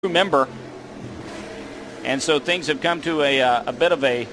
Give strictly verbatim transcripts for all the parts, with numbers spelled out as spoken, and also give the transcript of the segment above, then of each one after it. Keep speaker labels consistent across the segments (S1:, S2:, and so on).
S1: member, and so things have come to a, uh, a bit of a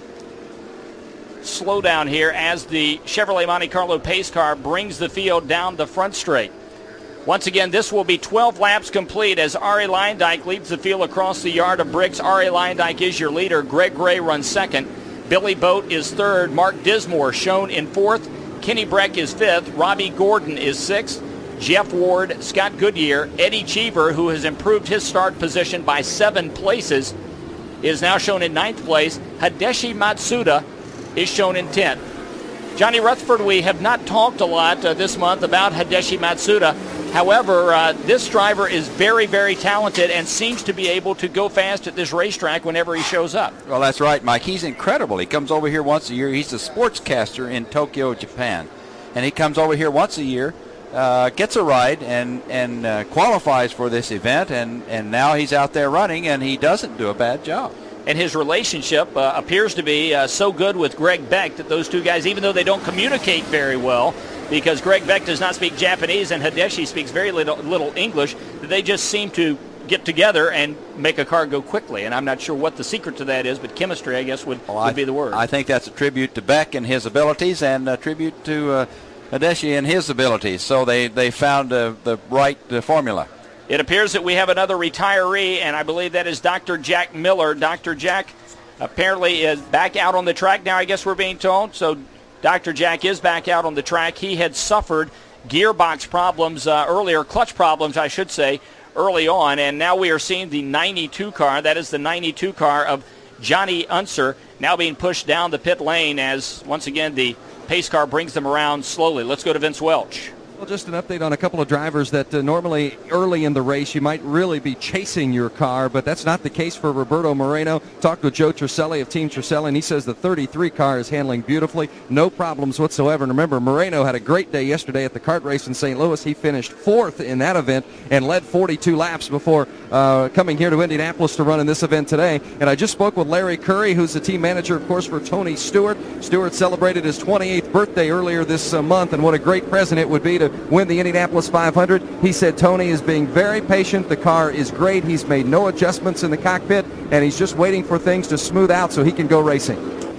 S1: slowdown here as the Chevrolet Monte Carlo pace car brings the field down the front straight. Once again, this will be twelve laps complete as Arie Luyendyk leads the field across the yard of bricks. Arie Luyendyk is your leader. Greg Gray runs second. Billy Boat is third. Mark Dismore shown in fourth. Kenny Breck is fifth. Robbie Gordon is sixth. Jeff Ward, Scott Goodyear, Eddie Cheever, who has improved his start position by seven places, is now shown in ninth place. Hideshi Matsuda is shown in tenth. Johnny Rutherford, we have not talked a lot uh, this month about Hideshi Matsuda. However, uh, this driver is very, very talented and seems to be able to go fast at this racetrack whenever he shows up.
S2: Well, that's right, Mike. He's incredible. He comes over here once a year. He's a sportscaster in Tokyo, Japan. And he comes over here once a year, uh, gets a ride, and, and uh, qualifies for this event. And, and now he's out there running, and he doesn't do a bad job.
S1: And his relationship uh, appears to be uh, so good with Greg Beck that those two guys, even though they don't communicate very well, because Greg Beck does not speak Japanese and Hideshi speaks very little, little English, that they just seem to get together and make a car go quickly. And I'm not sure what the secret to that is, but chemistry, I guess, would,
S2: well,
S1: would
S2: I,
S1: be the word.
S2: I think that's a tribute to Beck and his abilities, and a tribute to uh, Hideshi and his abilities. So they, they found uh, the right uh, formula.
S1: It appears that we have another retiree, and I believe that is Doctor Jack Miller. Doctor Jack apparently is back out on the track now, I guess we're being told. So Doctor Jack is back out on the track. He had suffered gearbox problems uh, earlier, clutch problems, I should say, early on. And now we are seeing the ninety-two car. That is the ninety-two car of Johnny Unser now being pushed down the pit lane as, once again, the pace car brings them around slowly. Let's go to Vince Welch.
S3: Well, just an update on a couple of drivers that uh, normally early in the race you might really be chasing your car, but that's not the case for Roberto Moreno. Talked with Joe Truselli of Team Truselli, and he says the thirty-three car is handling beautifully. No problems whatsoever. And remember, Moreno had a great day yesterday at the kart race in Saint Louis. He finished fourth in that event and led forty-two laps before uh, coming here to Indianapolis to run in this event today. And I just spoke with Larry Curry, who's the team manager, of course, for Tony Stewart. Stewart celebrated his twenty-eighth birthday earlier this uh, month, and what a great present it would be to win the Indianapolis five hundred. He said Tony is being very patient. The car is great. He's made no adjustments in the cockpit, and he's just waiting for things to smooth out so he can go racing.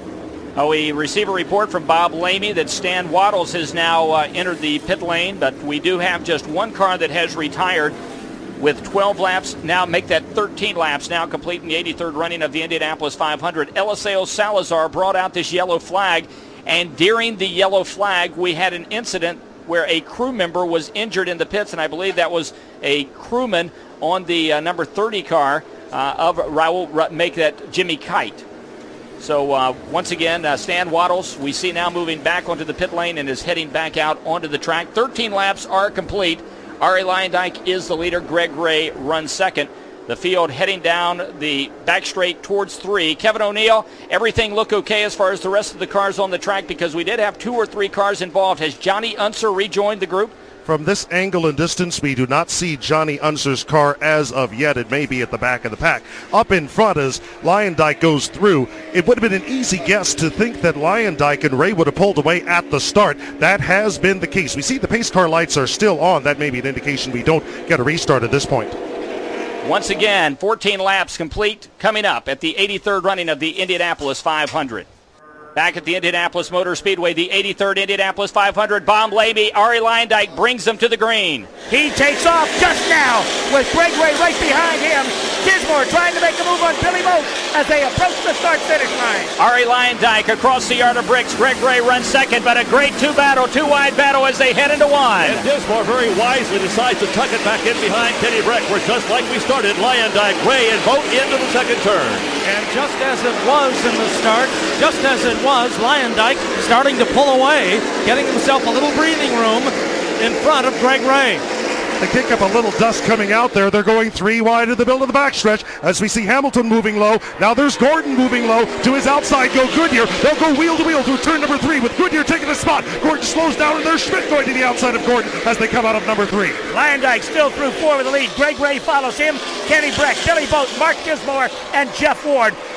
S1: Oh, we receive a report from Bob Lamy that Stan Waddles has now uh, entered the pit lane, but we do have just one car that has retired with twelve laps. Now make that thirteen laps now, completing the eighty-third running of the Indianapolis five hundred. Eliseo Salazar brought out this yellow flag, and during the yellow flag, we had an incident where a crew member was injured in the pits, and I believe that was a crewman on the uh, number thirty car uh, of Raul, make that Jimmy Kite. So uh, once again, uh, Stan Waddles, we see now moving back onto the pit lane and is heading back out onto the track. thirteen laps are complete. Arie Luyendyk is the leader. Greg Ray runs second. The field heading down the back straight towards three. Kevin O'Neill, everything look okay as far as the rest of the cars on the track, because we did have two or three cars involved. Has Johnny Unser rejoined the group?
S4: From this angle and distance, we do not see Johnny Unser's car as of yet. It may be at the back of the pack. Up in front as Luyendyk goes through, it would have been an easy guess to think that Luyendyk and Ray would have pulled away at the start. That has been the case. We see the pace car lights are still on. That may be an indication we don't get a restart at this point.
S1: Once again, fourteen laps complete, coming up at the eighty-third running of the Indianapolis five hundred. Back at the Indianapolis Motor Speedway, the eighty-third Indianapolis five hundred. Bob Lamy, Arie Luyendyk brings them to the green.
S5: He takes off just now with Greg Ray right behind him. Dismore trying to make a move on Billy Boat as they approach the start-finish line.
S1: Arie Luyendyk across the yard of bricks. Greg Ray runs second, but a great two-battle, two-wide battle as they head into one.
S6: And Dismore very wisely decides to tuck it back in behind Kenny Breck. We're just like we started. Luyendyk, Ray, and Boat into the second turn.
S7: And just as it was in the start, just as it was, Luyendyk starting to pull away, getting himself a little breathing room in front of Greg Ray.
S4: They kick up a little dust coming out there. They're going three wide of the middle of the backstretch as we see Hamilton moving low. Now there's Gordon moving low. To his outside go Goodyear. They'll go wheel to wheel through turn number three with Goodyear taking the spot. Gordon slows down, and there's Schmidt going to the outside of Gordon as they come out of number three.
S5: Luyendyk still through four with the lead. Greg Ray follows him. Kenny Breck, Billy Boat, Mark Dismore, and Jeff Ward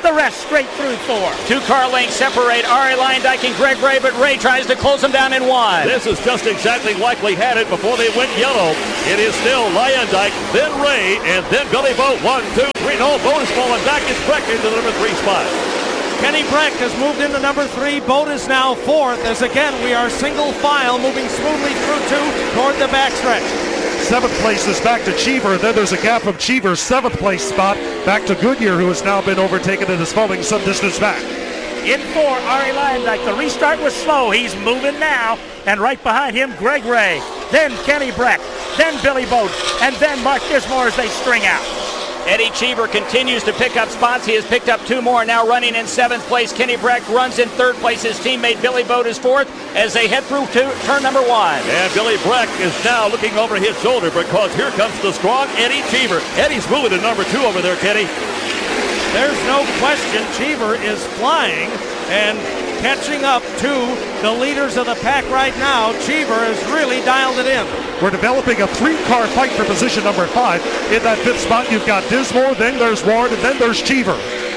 S5: The rest straight through four.
S1: Two car lengths separate Arie Luyendyk and Greg Ray, but Ray tries to close them down in one.
S6: This is just exactly like we had it before they went yellow. It is still Luyendyk, then Ray, and then Billy Boat. One, two, three. No, Boat is falling back. It's Breck into the number three spot.
S7: Kenny Breck has moved into number three. Boat is now fourth, as again we are single file moving smoothly through two toward the backstretch.
S4: Seventh place is back to Cheever. Then there's a gap from Cheever's seventh place spot back to Goodyear, who has now been overtaken and is falling some distance back.
S5: In four, Arie Luyendyk. The restart was slow. He's moving now. And right behind him, Greg Ray. Then Kenny Breck. Then Billy Boat. And then Mark Dismore as they string out.
S1: Eddie Cheever continues to pick up spots. He has picked up two more, now running in seventh place. Kenny Breck runs in third place. His teammate Billy Boat is fourth as they head through to turn number one.
S6: And Billy Breck is now looking over his shoulder because here comes the strong Eddie Cheever. Eddie's moving to number two over there, Kenny.
S7: There's no question Cheever is flying and catching up to the leaders of the pack right now. Cheever has really dialed it in.
S4: We're developing a three-car fight for position number five. In that fifth spot, you've got Dismore, then there's Ward, and then there's Cheever.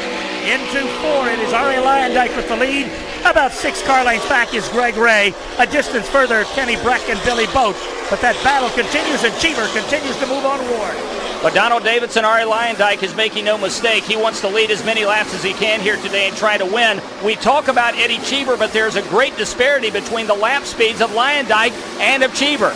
S5: Into four, it is Arie Luyendyk with the lead. About six car lengths back is Greg Ray. A distance further, Kenny Breck and Billy Boat. But that battle continues, and Cheever continues to move on Ward.
S1: But Donald Davidson, Arie Luyendyk, is making no mistake. He wants to lead as many laps as he can here today and try to win. We talk about Eddie Cheever, but there's a great disparity between the lap speeds of Luyendyk and of Cheever.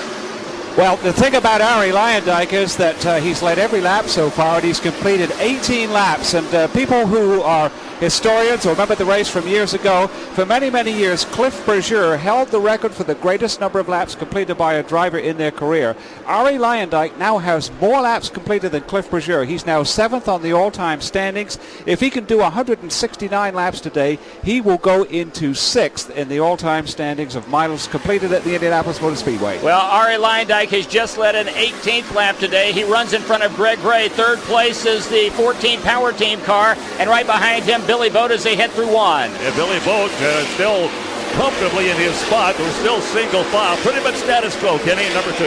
S8: Well, the thing about Arie Luyendyk is that uh, he's led every lap so far, and he's completed eighteen laps. And uh, people who are historians or remember the race from years ago, for many, many years, Cliff Berger held the record for the greatest number of laps completed by a driver in their career. Arie Luyendyk now has more laps completed than Cliff Berger. He's now seventh on the all-time standings. If he can do one hundred sixty-nine laps today, he will go into sixth in the all-time standings of miles completed at the Indianapolis Motor Speedway.
S1: Well, Arie Luyendyk has just led an eighteenth lap today. He runs in front of Greg Ray. Third place is the fourteen Power Team car, and right behind him, Billy Boat as they head through one.
S6: Yeah, Billy Boat uh, still comfortably in his spot. We're still single file. Pretty much status quo, Kenny, number two.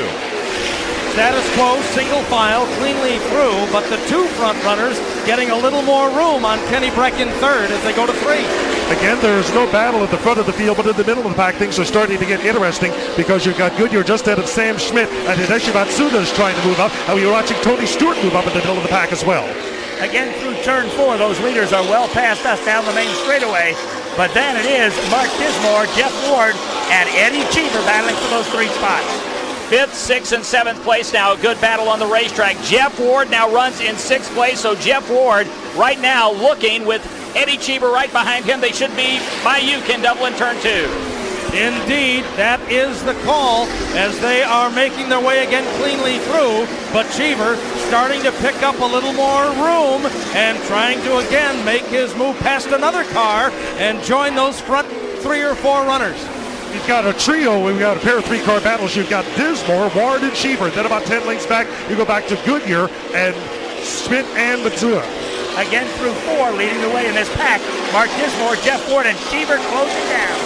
S7: Status quo, single file, cleanly through, but the two front runners getting a little more room on Kenny Breck in third as they go to three.
S4: Again, there's no battle at the front of the field, but in the middle of the pack, things are starting to get interesting because you've got Goodyear just ahead of Sam Schmidt, and Hideshi Matsuda is trying to move up, and we're watching Tony Stewart move up in the middle of the pack as well.
S5: Again, through turn four, those leaders are well past us down the main straightaway. But then it is Mark Dismore, Jeff Ward, and Eddie Cheever battling for those three spots.
S1: Fifth, sixth, and seventh place now. A good battle on the racetrack. Jeff Ward now runs in sixth place. So Jeff Ward right now looking with Eddie Cheever right behind him. They should be by you, Ken Dublin, turn two.
S7: Indeed, that is the call as they are making their way again cleanly through. But Cheever starting to pick up a little more room and trying to again make his move past another car and join those front three or four runners.
S4: You've got a trio. We've got a pair of three-car battles. You've got Dismore, Ward, and Cheever. Then about ten lengths back, you go back to Goodyear and Schmidt and Matsuda.
S5: Again through four, leading the way in this pack. Mark Dismore, Jeff Ward, and Cheever closing down.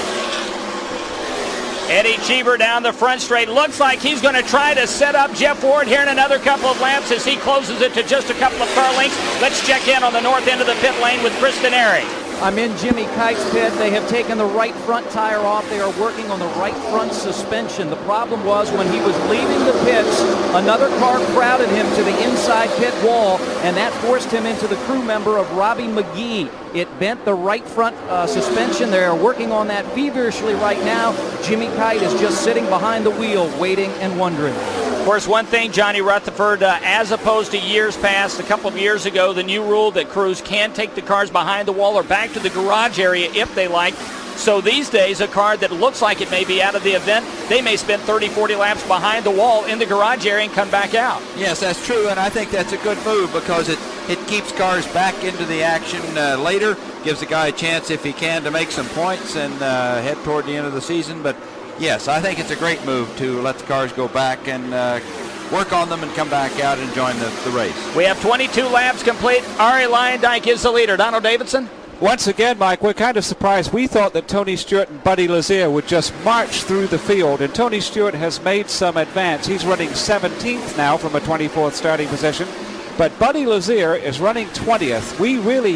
S1: Eddie Cheever down the front straight. Looks like he's going to try to set up Jeff Ward here in another couple of laps as he closes it to just a couple of car lengths. Let's check in on the north end of the pit lane with Chris Denari.
S9: I'm in Jimmy Kite's pit. They have taken the right front tire off. They are working on the right front suspension. The problem was when he was leaving the pits, another car crowded him to the inside pit wall, and that forced him into the crew member of Robbie McGee. It bent the right front uh, suspension. They are working on that feverishly right now. Jimmy Kite is just sitting behind the wheel, waiting and wondering.
S1: Of course, one thing, Johnny Rutherford, uh, as opposed to years past, a couple of years ago, the new rule that crews can take the cars behind the wall or back to the garage area if they like. So these days, a car that looks like it may be out of the event, they may spend thirty, forty laps behind the wall in the garage area and come back out.
S2: Yes, that's true, and I think that's a good move because it, it keeps cars back into the action uh, later, gives the guy a chance if he can to make some points and uh, head toward the end of the season. But yes, I think it's a great move to let the cars go back and uh, work on them and come back out and join the, the race.
S1: We have twenty-two laps complete. Arie Luyendyk is the leader. Donald Davidson?
S8: Once again, Mike, we're kind of surprised. We thought that Tony Stewart and Buddy Lazier would just march through the field, and Tony Stewart has made some advance. He's running seventeenth now from a twenty-fourth starting position, but Buddy Lazier is running twentieth. We really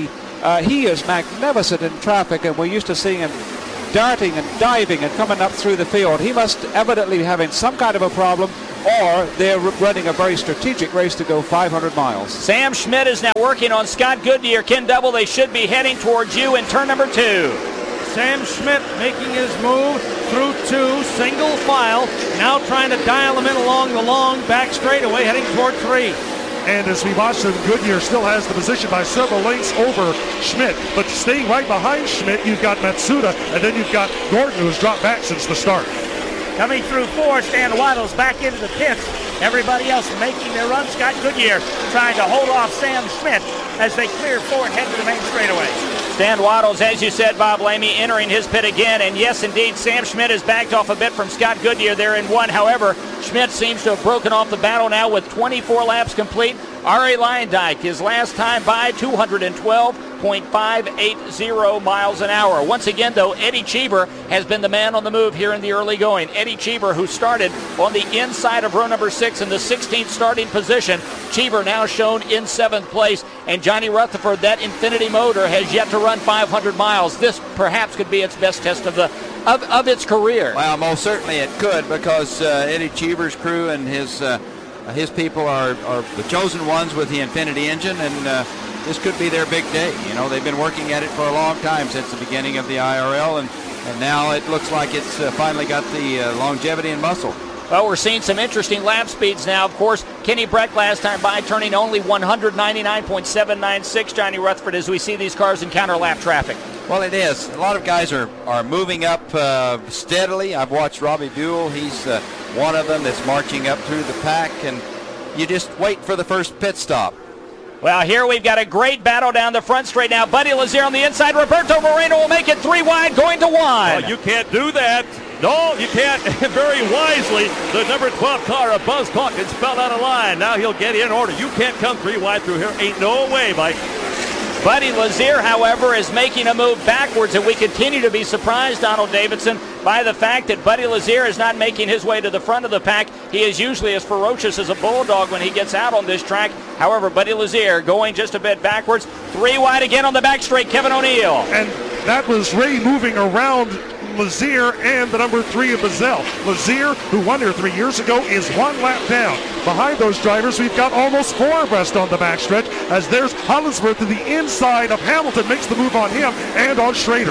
S8: Uh, he is magnificent in traffic, and we're used to seeing him darting and diving and coming up through the field. He must evidently be having some kind of a problem, or they're running a very strategic race to go five hundred miles.
S1: Sam Schmidt is now working on Scott Goodyear. Ken Double, they should be heading towards you in turn number two.
S7: Sam Schmidt making his move through two, single file, now trying to dial him in along the long back straightaway, heading toward three.
S4: And as we watch them, Goodyear still has the position by several lengths over Schmidt. But staying right behind Schmidt, you've got Matsuda, and then you've got Gordon, who's dropped back since the start.
S5: Coming through four, Stan Waddles back into the pits. Everybody else making their run. Scott Goodyear trying to hold off Sam Schmidt as they clear four and head to the main straightaway.
S1: Stan Waddles, as you said, Bob Lamy, entering his pit again. And yes, indeed, Sam Schmidt has backed off a bit from Scott Goodyear there in one. However, Schmidt seems to have broken off the battle now with twenty-four laps complete. Arie Luyendyk, his last time by, two hundred twelve point five eight zero miles an hour. Once again, though, Eddie Cheever has been the man on the move here in the early going. Eddie Cheever, who started on the inside of row number six in the sixteenth starting position. Cheever now shown in seventh place. And Johnny Rutherford, that Infinity motor, has yet to run five hundred miles. This perhaps could be its best test of the of, of its career.
S2: Well, most certainly it could, because uh, Eddie Cheever's crew and his uh, his people are, are the chosen ones with the Infinity engine, and uh, this could be their big day. You know, they've been working at it for a long time, since the beginning of the I R L, and, and now it looks like it's uh, finally got the uh, longevity and muscle.
S1: Well, we're seeing some interesting lap speeds now. Of course, Kenny Breck last time by turning only one ninety-nine point seven nine six. Johnny Rutherford, as we see these cars encounter lap traffic.
S2: Well, it is. A lot of guys are, are moving up uh, steadily. I've watched Robbie Buell. He's uh, one of them that's marching up through the pack, and you just wait for the first pit stop.
S1: Well, here we've got a great battle down the front straight now. Buddy Lazier on the inside. Roberto Moreno will make it three wide, going to one.
S6: Oh, you can't do that. No, you can't. Very wisely, the number twelve car of Buzz Calkins fell out of line. Now he'll get in order. You can't come three wide through here. Ain't no way, Mike.
S1: Buddy Lazier, however, is making a move backwards, and we continue to be surprised, Donald Davidson, by the fact that Buddy Lazier is not making his way to the front of the pack. He is usually as ferocious as a bulldog when he gets out on this track. However, Buddy Lazier going just a bit backwards. Three wide again on the back straight, Kevin O'Neill.
S4: And that was Ray moving around Lazier and the number three of Bazell. Lazier, who won here three years ago, is one lap down. Behind those drivers, we've got almost four abreast on the backstretch, as there's Hollinsworth to the inside of Hamilton, makes the move on him and on Schrader.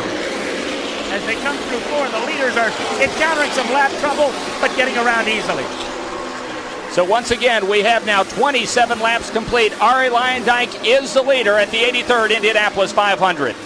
S5: As they come through four, the leaders are encountering some lap trouble, but getting around easily.
S1: So once again, we have now twenty-seven laps complete. Arie Luyendyk is the leader at the eighty-third Indianapolis five hundred.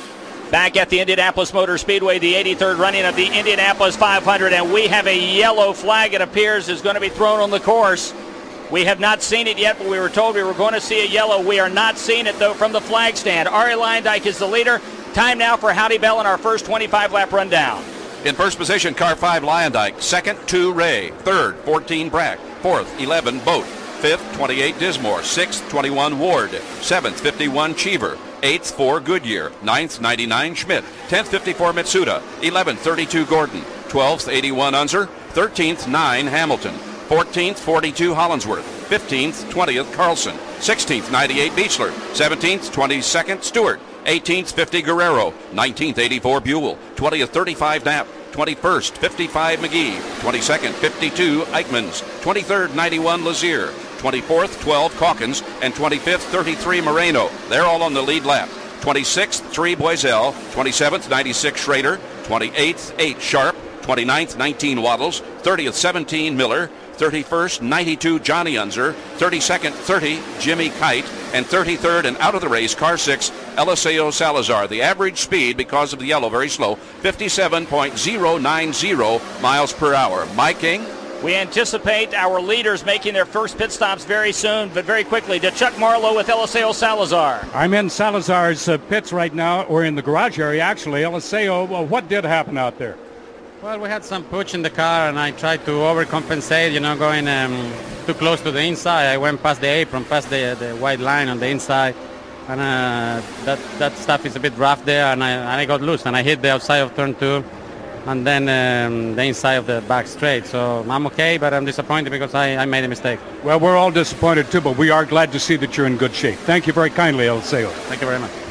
S1: Back at the Indianapolis Motor Speedway, the eighty-third running of the Indianapolis five hundred, and we have a yellow flag, it appears, is going to be thrown on the course. We have not seen it yet, but we were told we were going to see a yellow. We are not seeing it, though, from the flag stand. Arie Luyendyk is the leader. Time now for Howdy Bell in our first twenty-five lap rundown.
S10: In first position, car five, Luyendyk. Second, two, Ray. Third, fourteen, Brack. Fourth, eleven, Boat. Fifth, twenty-eight, Dismore. Sixth, twenty-one, Ward. Seventh, fifty-one, Cheever. Eighth, four, Goodyear. Ninth, ninety-nine, Schmidt. Tenth, fifty-four, Mitsuda. Eleventh, thirty-two, Gordon. Twelfth, eighty-one, Unser. Thirteenth, nine, Hamilton. Fourteenth, forty-two, Hollinsworth. Fifteenth, twentieth, Carlson. Sixteenth, ninety-eight, Beechler. Seventeenth, twenty-second, Stewart. eighteenth, fifty, Guerrero. Nineteenth, eighty-four, Buell. twentieth, thirty-five, Knapp. twenty-first, fifty-five, McGee. twenty-second, fifty-two, Eichmanns. twenty-third, ninety-one, Lazier. twenty-fourth, twelve, Calkins. And twenty-fifth, thirty-three, Moreno. They're all on the lead lap. twenty-sixth, three, Boisel. twenty-seventh, ninety-six, Schrader. twenty-eighth, eight, Sharp. twenty-ninth, nineteen, Waddles. thirtieth, seventeen, Miller. thirty-first, ninety-two, Johnny Unser. thirty-second, thirty, Jimmy Kite. And thirty-third and out of the race, car six, Eliseo Salazar. The average speed, because of the yellow, very slow, fifty-seven point zero nine zero miles per hour. Mike King?
S1: We anticipate our leaders making their first pit stops very soon, but very quickly to Chuck Marlowe with Eliseo Salazar.
S11: I'm in Salazar's uh, pits right now, or in the garage area, actually. Eliseo, well, what did happen out there?
S12: Well, we had some push in the car, and I tried to overcompensate, you know, going um, too close to the inside. I went past the apron, past the, the white line on the inside, and uh, that, that stuff is a bit rough there, and I, and I got loose, and I hit the outside of turn two, and then um, the inside of the back straight. So I'm okay, but I'm disappointed because I, I made a mistake.
S11: Well, we're all disappointed too, but we are glad to see that you're in good shape. Thank you very kindly, Eliseo.
S12: Thank you very much.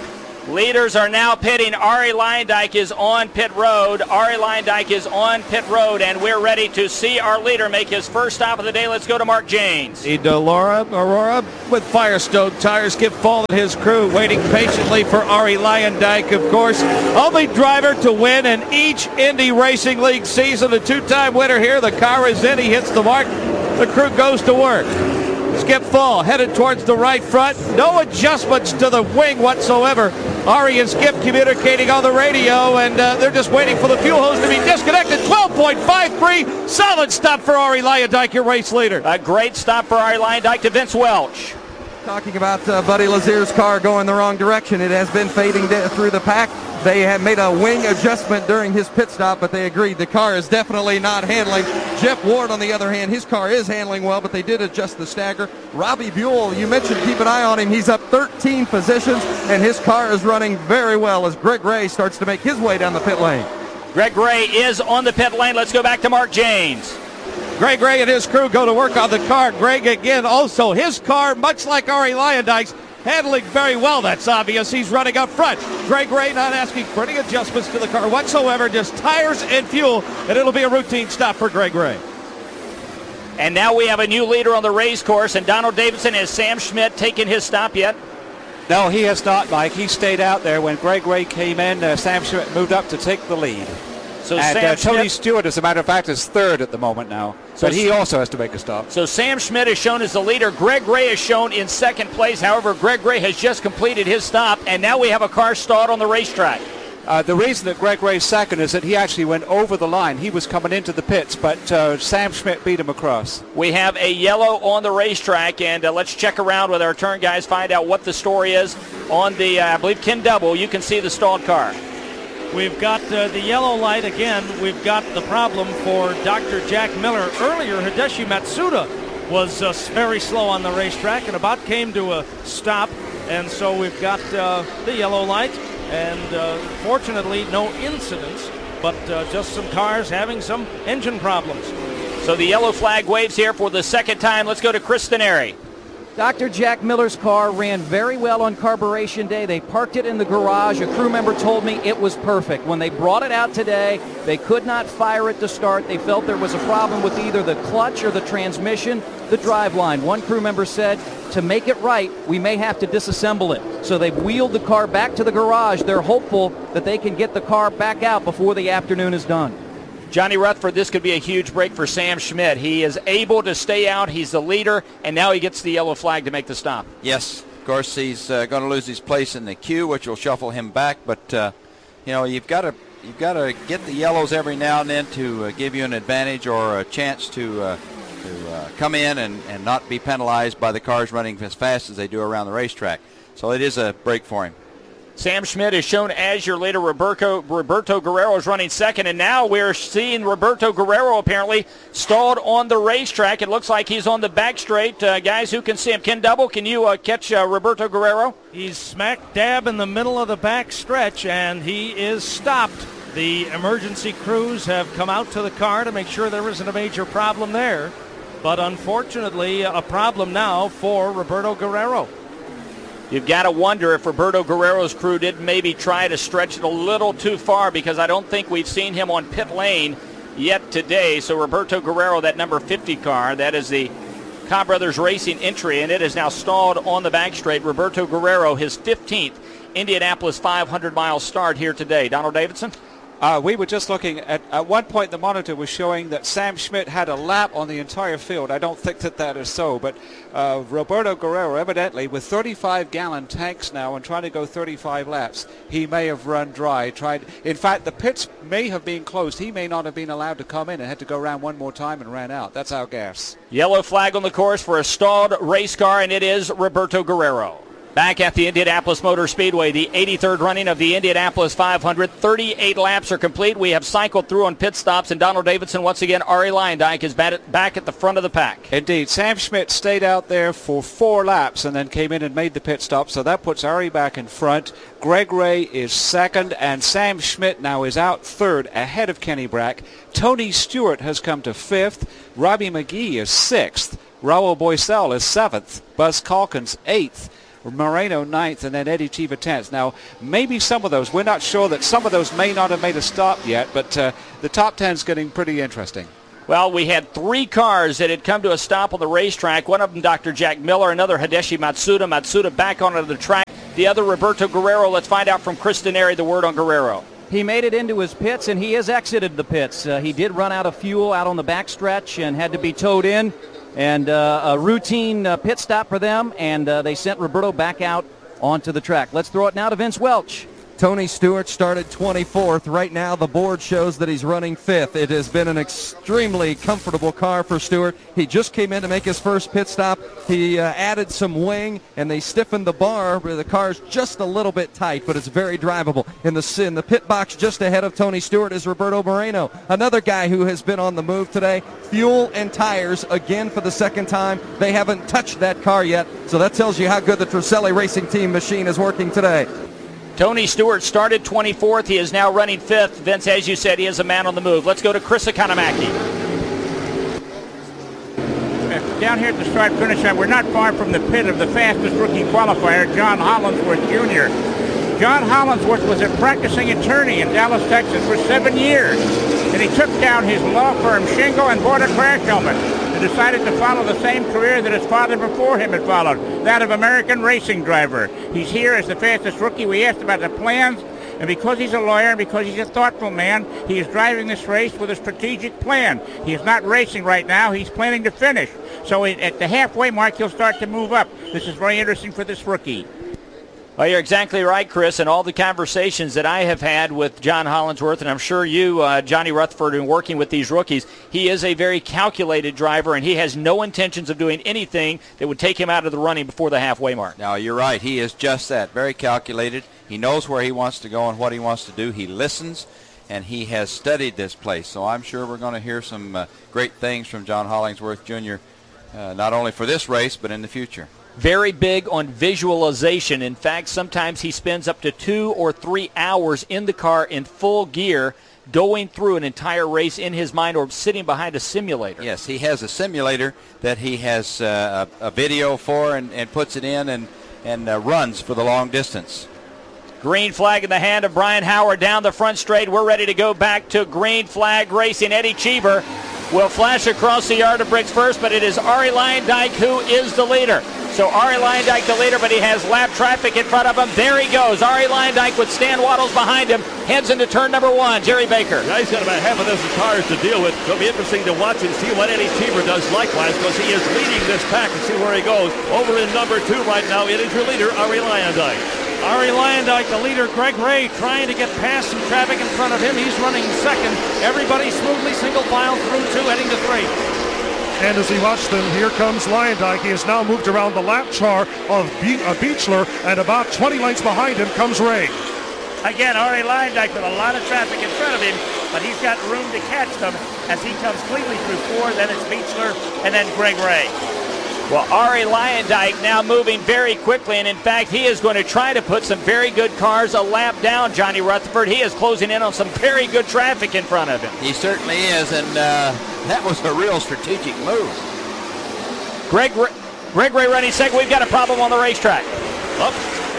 S1: Leaders are now pitting. Arie Luyendyk is on pit road. Arie Luyendyk is on pit road, and we're ready to see our leader make his first stop of the day. Let's go to Mark Jaynes.
S7: Laura Aurora with Firestone tires. Skip Fall and his crew waiting patiently for Arie Luyendyk, of course. Only driver to win in each Indy Racing League season. A two-time winner here. The car is in. He hits the mark. The crew goes to work. Skip Fall headed towards the right front. No adjustments to the wing whatsoever. Arie and Skip communicating on the radio, and uh, they're just waiting for the fuel hose to be disconnected. twelve point five three, solid stop for Arie Luyendyk, your race leader.
S1: A great stop for Arie Luyendyk to Vince Welch.
S3: Talking about uh, Buddy Lazier's car going the wrong direction. It has been fading de- through the pack. They have made a wing adjustment during his pit stop, but they agreed the car is definitely not handling. Jeff Ward, on the other hand, his car is handling well, but they did adjust the stagger. Robbie Buell, you mentioned keep an eye on him. He's up thirteen positions, and his car is running very well as Greg Ray starts to make his way down the pit lane.
S1: Greg Ray is on the pit lane. Let's go back to Mark Jaynes.
S7: Greg Ray and his crew go to work on the car. Greg, again, also his car, much like Arie Luyendyk's, handling very well. That's obvious. He's running up front. Greg Ray not asking for any adjustments to the car whatsoever, just tires and fuel, and it'll be a routine stop for Greg Ray.
S1: And now we have a new leader on the race course, and Donald Davidson. Has Sam Schmidt taken his stop yet?
S8: No, he has not, Mike. He stayed out there when Greg Ray came in. Uh, Sam Schmidt moved up to take the lead.
S1: So
S8: and
S1: Sam
S8: uh, Tony
S1: Schmidt,
S8: Stewart, as a matter of fact, is third at the moment now.
S1: So
S8: but he also has to make a stop.
S1: So Sam Schmidt is shown as the leader. Greg Ray is shown in second place. However, Greg Ray has just completed his stop, and now we have a car stalled on the racetrack.
S8: Uh, the reason that Greg Ray's second is that he actually went over the line. He was coming into the pits, but uh, Sam Schmidt beat him across.
S1: We have a yellow on the racetrack, and uh, let's check around with our turn guys, find out what the story is on the, uh, I believe, Ken Double. You can see the stalled car.
S7: We've got uh, the yellow light again. We've got the problem for Doctor Jack Miller. Earlier, Hideshi Matsuda was uh, very slow on the racetrack and about came to a stop. And so we've got uh, the yellow light. And uh, fortunately, no incidents, but uh, just some cars having some engine problems.
S1: So the yellow flag waves here for the second time. Let's go to Chris Staneri.
S9: Doctor Jack Miller's car ran very well on carburation day. They parked it in the garage. A crew member told me it was perfect. When they brought it out today, they could not fire it to start. They felt there was a problem with either the clutch or the transmission, the driveline. One crew member said, to make it right, we may have to disassemble it. So they've wheeled the car back to the garage. They're hopeful that they can get the car back out before the afternoon is done.
S1: Johnny Rutherford, this could be a huge break for Sam Schmidt. He is able to stay out. He's the leader, and now he gets the yellow flag to make the stop.
S2: Yes, of course, he's uh, going to lose his place in the queue, which will shuffle him back. But, uh, you know, you've got to you've got to get the yellows every now and then to uh, give you an advantage or a chance to, uh, to uh, come in and, and not be penalized by the cars running as fast as they do around the racetrack. So it is a break for him.
S1: Sam Schmidt is shown as your leader. Roberto, Roberto Guerrero is running second, and now we're seeing Roberto Guerrero apparently stalled on the racetrack. It looks like he's on the back straight. Uh, guys, who can see him? Ken Double, can you uh, catch uh, Roberto Guerrero?
S7: He's smack dab in the middle of the back stretch, and he is stopped. The emergency crews have come out to the car to make sure there isn't a major problem there. But unfortunately, a problem now for Roberto Guerrero.
S1: You've got to wonder if Roberto Guerrero's crew did maybe try to stretch it a little too far, because I don't think we've seen him on pit lane yet today. So Roberto Guerrero, that number fifty car, that is the Cobb Brothers Racing entry, and it is now stalled on the back straight. Roberto Guerrero, his fifteenth Indianapolis five hundred mile start here today. Donald Davidson?
S8: Uh, we were just looking at, at one point the monitor was showing that Sam Schmidt had a lap on the entire field. I don't think that that is so, but uh, Roberto Guerrero, evidently, with thirty-five gallon tanks now and trying to go thirty-five laps, he may have run dry. Tried. In fact, the pits may have been closed. He may not have been allowed to come in and had to go around one more time and ran out. That's our guess.
S1: Yellow flag on the course for a stalled race car, and it is Roberto Guerrero. Back at the Indianapolis Motor Speedway, the eighty-third running of the Indianapolis five hundred. thirty-eight laps are complete. We have cycled through on pit stops, and Donald Davidson, once again, Arie Luyendyk is back at the front of the pack.
S8: Indeed. Sam Schmidt stayed out there for four laps and then came in and made the pit stop, so that puts Arie back in front. Greg Ray is second, and Sam Schmidt now is out third ahead of Kenny Brack. Tony Stewart has come to fifth. Robbie McGee is sixth. Raul Boesel is seventh. Buzz Calkins eighth. Moreno ninth, and then Eddie Cheever tenth. Now, maybe some of those, we're not sure that some of those may not have made a stop yet, but uh, the top ten is getting pretty interesting.
S1: Well, we had three cars that had come to a stop on the racetrack. One of them, Doctor Jack Miller, another Hideshi Matsuda. Matsuda back onto the track. The other, Roberto Guerrero. Let's find out from Chris Denari the word on Guerrero.
S9: He made it into his pits, and he has exited the pits. Uh, he did run out of fuel out on the backstretch and had to be towed in. And uh, a routine uh, pit stop for them, and uh, they sent Roberto back out onto the track. Let's throw it now to Vince Welch.
S3: Tony Stewart started twenty-fourth. Right now, the board shows that he's running fifth. It has been an extremely comfortable car for Stewart. He just came in to make his first pit stop. He uh, added some wing, and they stiffened the bar. The car's just a little bit tight, but it's very drivable. In the, in the pit box just ahead of Tony Stewart is Roberto Moreno, another guy who has been on the move today. Fuel and tires again for the second time. They haven't touched that car yet, so that tells you how good the Truselli Racing Team machine is working today.
S1: Tony Stewart started twenty-fourth. He is now running fifth. Vince, as you said, he is a man on the move. Let's go to Chris Economaki.
S5: Down here at the start-finish line, we're not far from the pit of the fastest rookie qualifier, John Hollinsworth Junior John Hollinsworth was a practicing attorney in Dallas, Texas for seven years. And he took down his law firm, Shingle, and bought a crash helmet. And decided to follow the same career that his father before him had followed, that of American racing driver. He's here as the fastest rookie. We asked about the plans, and because he's a lawyer and because he's a thoughtful man, he is driving this race with a strategic plan. He is not racing right now. He's planning to finish. So at the halfway mark, he'll start to move up. This is very interesting for this rookie.
S1: Well, you're exactly right, Chris, and all the conversations that I have had with John Hollinsworth, and I'm sure you, uh, Johnny Rutherford, in working with these rookies, he is a very calculated driver, and he has no intentions of doing anything that would take him out of the running before the halfway mark.
S2: Now, you're right. He is just that, very calculated. He knows where he wants to go and what he wants to do. He listens, and he has studied this place. So I'm sure we're going to hear some uh, great things from John Hollingsworth Junior, uh, not only for this race, but in the future.
S1: Very big on visualization. In fact, sometimes he spends up to two or three hours in the car in full gear going through an entire race in his mind or sitting behind a simulator.
S2: Yes, he has a simulator that he has uh, a, a video for and, and puts it in and, and uh, runs for the long distance.
S1: Green flag in the hand of Brian Howard down the front straight. We're ready to go back to green flag racing. Eddie Cheever will flash across the yard of bricks first, but it is Arie Luyendyk who is the leader. So Arie Luyendyk the leader, but he has lap traffic in front of him. There he goes. Arie Luyendyk with Stan Waddles behind him. Heads into turn number one. Jerry Baker.
S6: Yeah, he's got about half a dozen cars to deal with. It'll be interesting to watch and see what Eddie Cheever does likewise, because he is leading this pack and see where he goes. Over in number two right now, it is your leader, Arie Luyendyk.
S7: Arie Luyendyk, the leader. Greg Ray trying to get past some traffic in front of him. He's running second. Everybody smoothly single file through two, heading to three.
S4: And as he watched them, here comes Luyendyk. He has now moved around the lap char of Be- uh, Beechler, and about twenty lengths behind him comes Ray.
S5: Again, Arie Luyendyk with a lot of traffic in front of him, but he's got room to catch them as he comes cleanly through four. Then it's Beechler, and then Greg Ray.
S1: Well, Arie Luyendyk now moving very quickly, and in fact, he is going to try to put some very good cars a lap down, Johnny Rutherford. He is closing in on some very good traffic in front of him.
S2: He certainly is, and uh, that was a real strategic move.
S1: Greg, Greg Ray running second. We've got a problem on the racetrack.
S6: Up.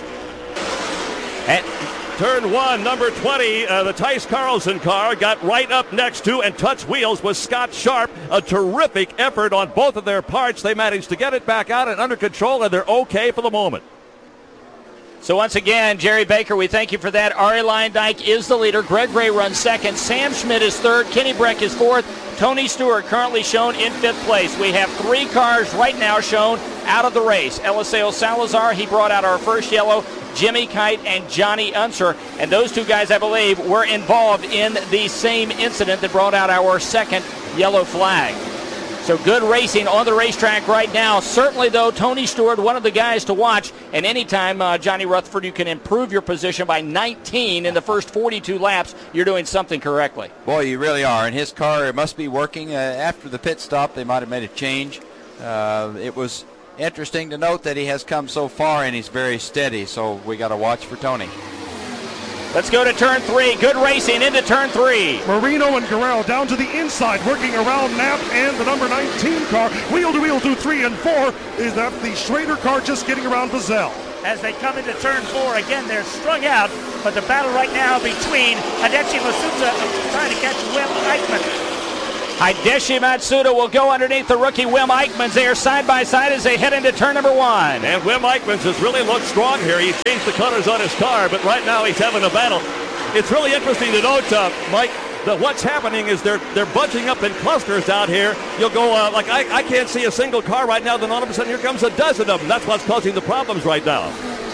S6: And turn one, number twenty, uh, the Tice Carlson car got right up next to and touched wheels with Scott Sharp. A terrific effort on both of their parts. They managed to get it back out and under control, and they're okay for the moment.
S1: So once again, Jerry Baker, we thank you for that. Arie Luyendyk is the leader. Greg Ray runs second. Sam Schmidt is third. Kenny Breck is fourth. Tony Stewart currently shown in fifth place. We have three cars right now shown out of the race. Eliseo Salazar, he brought out our first yellow. Jimmy Kite and Johnny Unser. And those two guys, I believe, were involved in the same incident that brought out our second yellow flag. So good racing on the racetrack right now. Certainly, though, Tony Stewart, one of the guys to watch. And anytime, uh, Johnny Rutherford, you can improve your position by nineteen in the first forty-two laps, you're doing something correctly.
S2: Boy, you really are. And his car must be working. Uh, after the pit stop, they might have made a change. Uh, it was interesting to note that he has come so far, and he's very steady. So we got to watch for Tony.
S1: Let's go to turn three. Good racing into turn three.
S4: Marino and Guerrero down to the inside, working around Knapp and the number nineteen car. Wheel to wheel through three and four. Is that the Schrader car just getting around Vazelle?
S5: as they come into turn four. Again, they're strung out, but the battle right now between Hideshi Matsuda trying to catch Wim Eichmann.
S1: Hideshi Matsuda will go underneath the rookie Wim Eichmanns. They are side by side as they head into turn number one.
S6: And Wim Eichmanns has really looked strong here. He changed the colors on his car, but right now he's having a battle. It's really interesting to note, uh, Mike, that what's happening is they're they're bunching up in clusters out here. You'll go, uh, like, I, I can't see a single car right now, then all of a sudden here comes a dozen of them. That's what's causing the problems right now.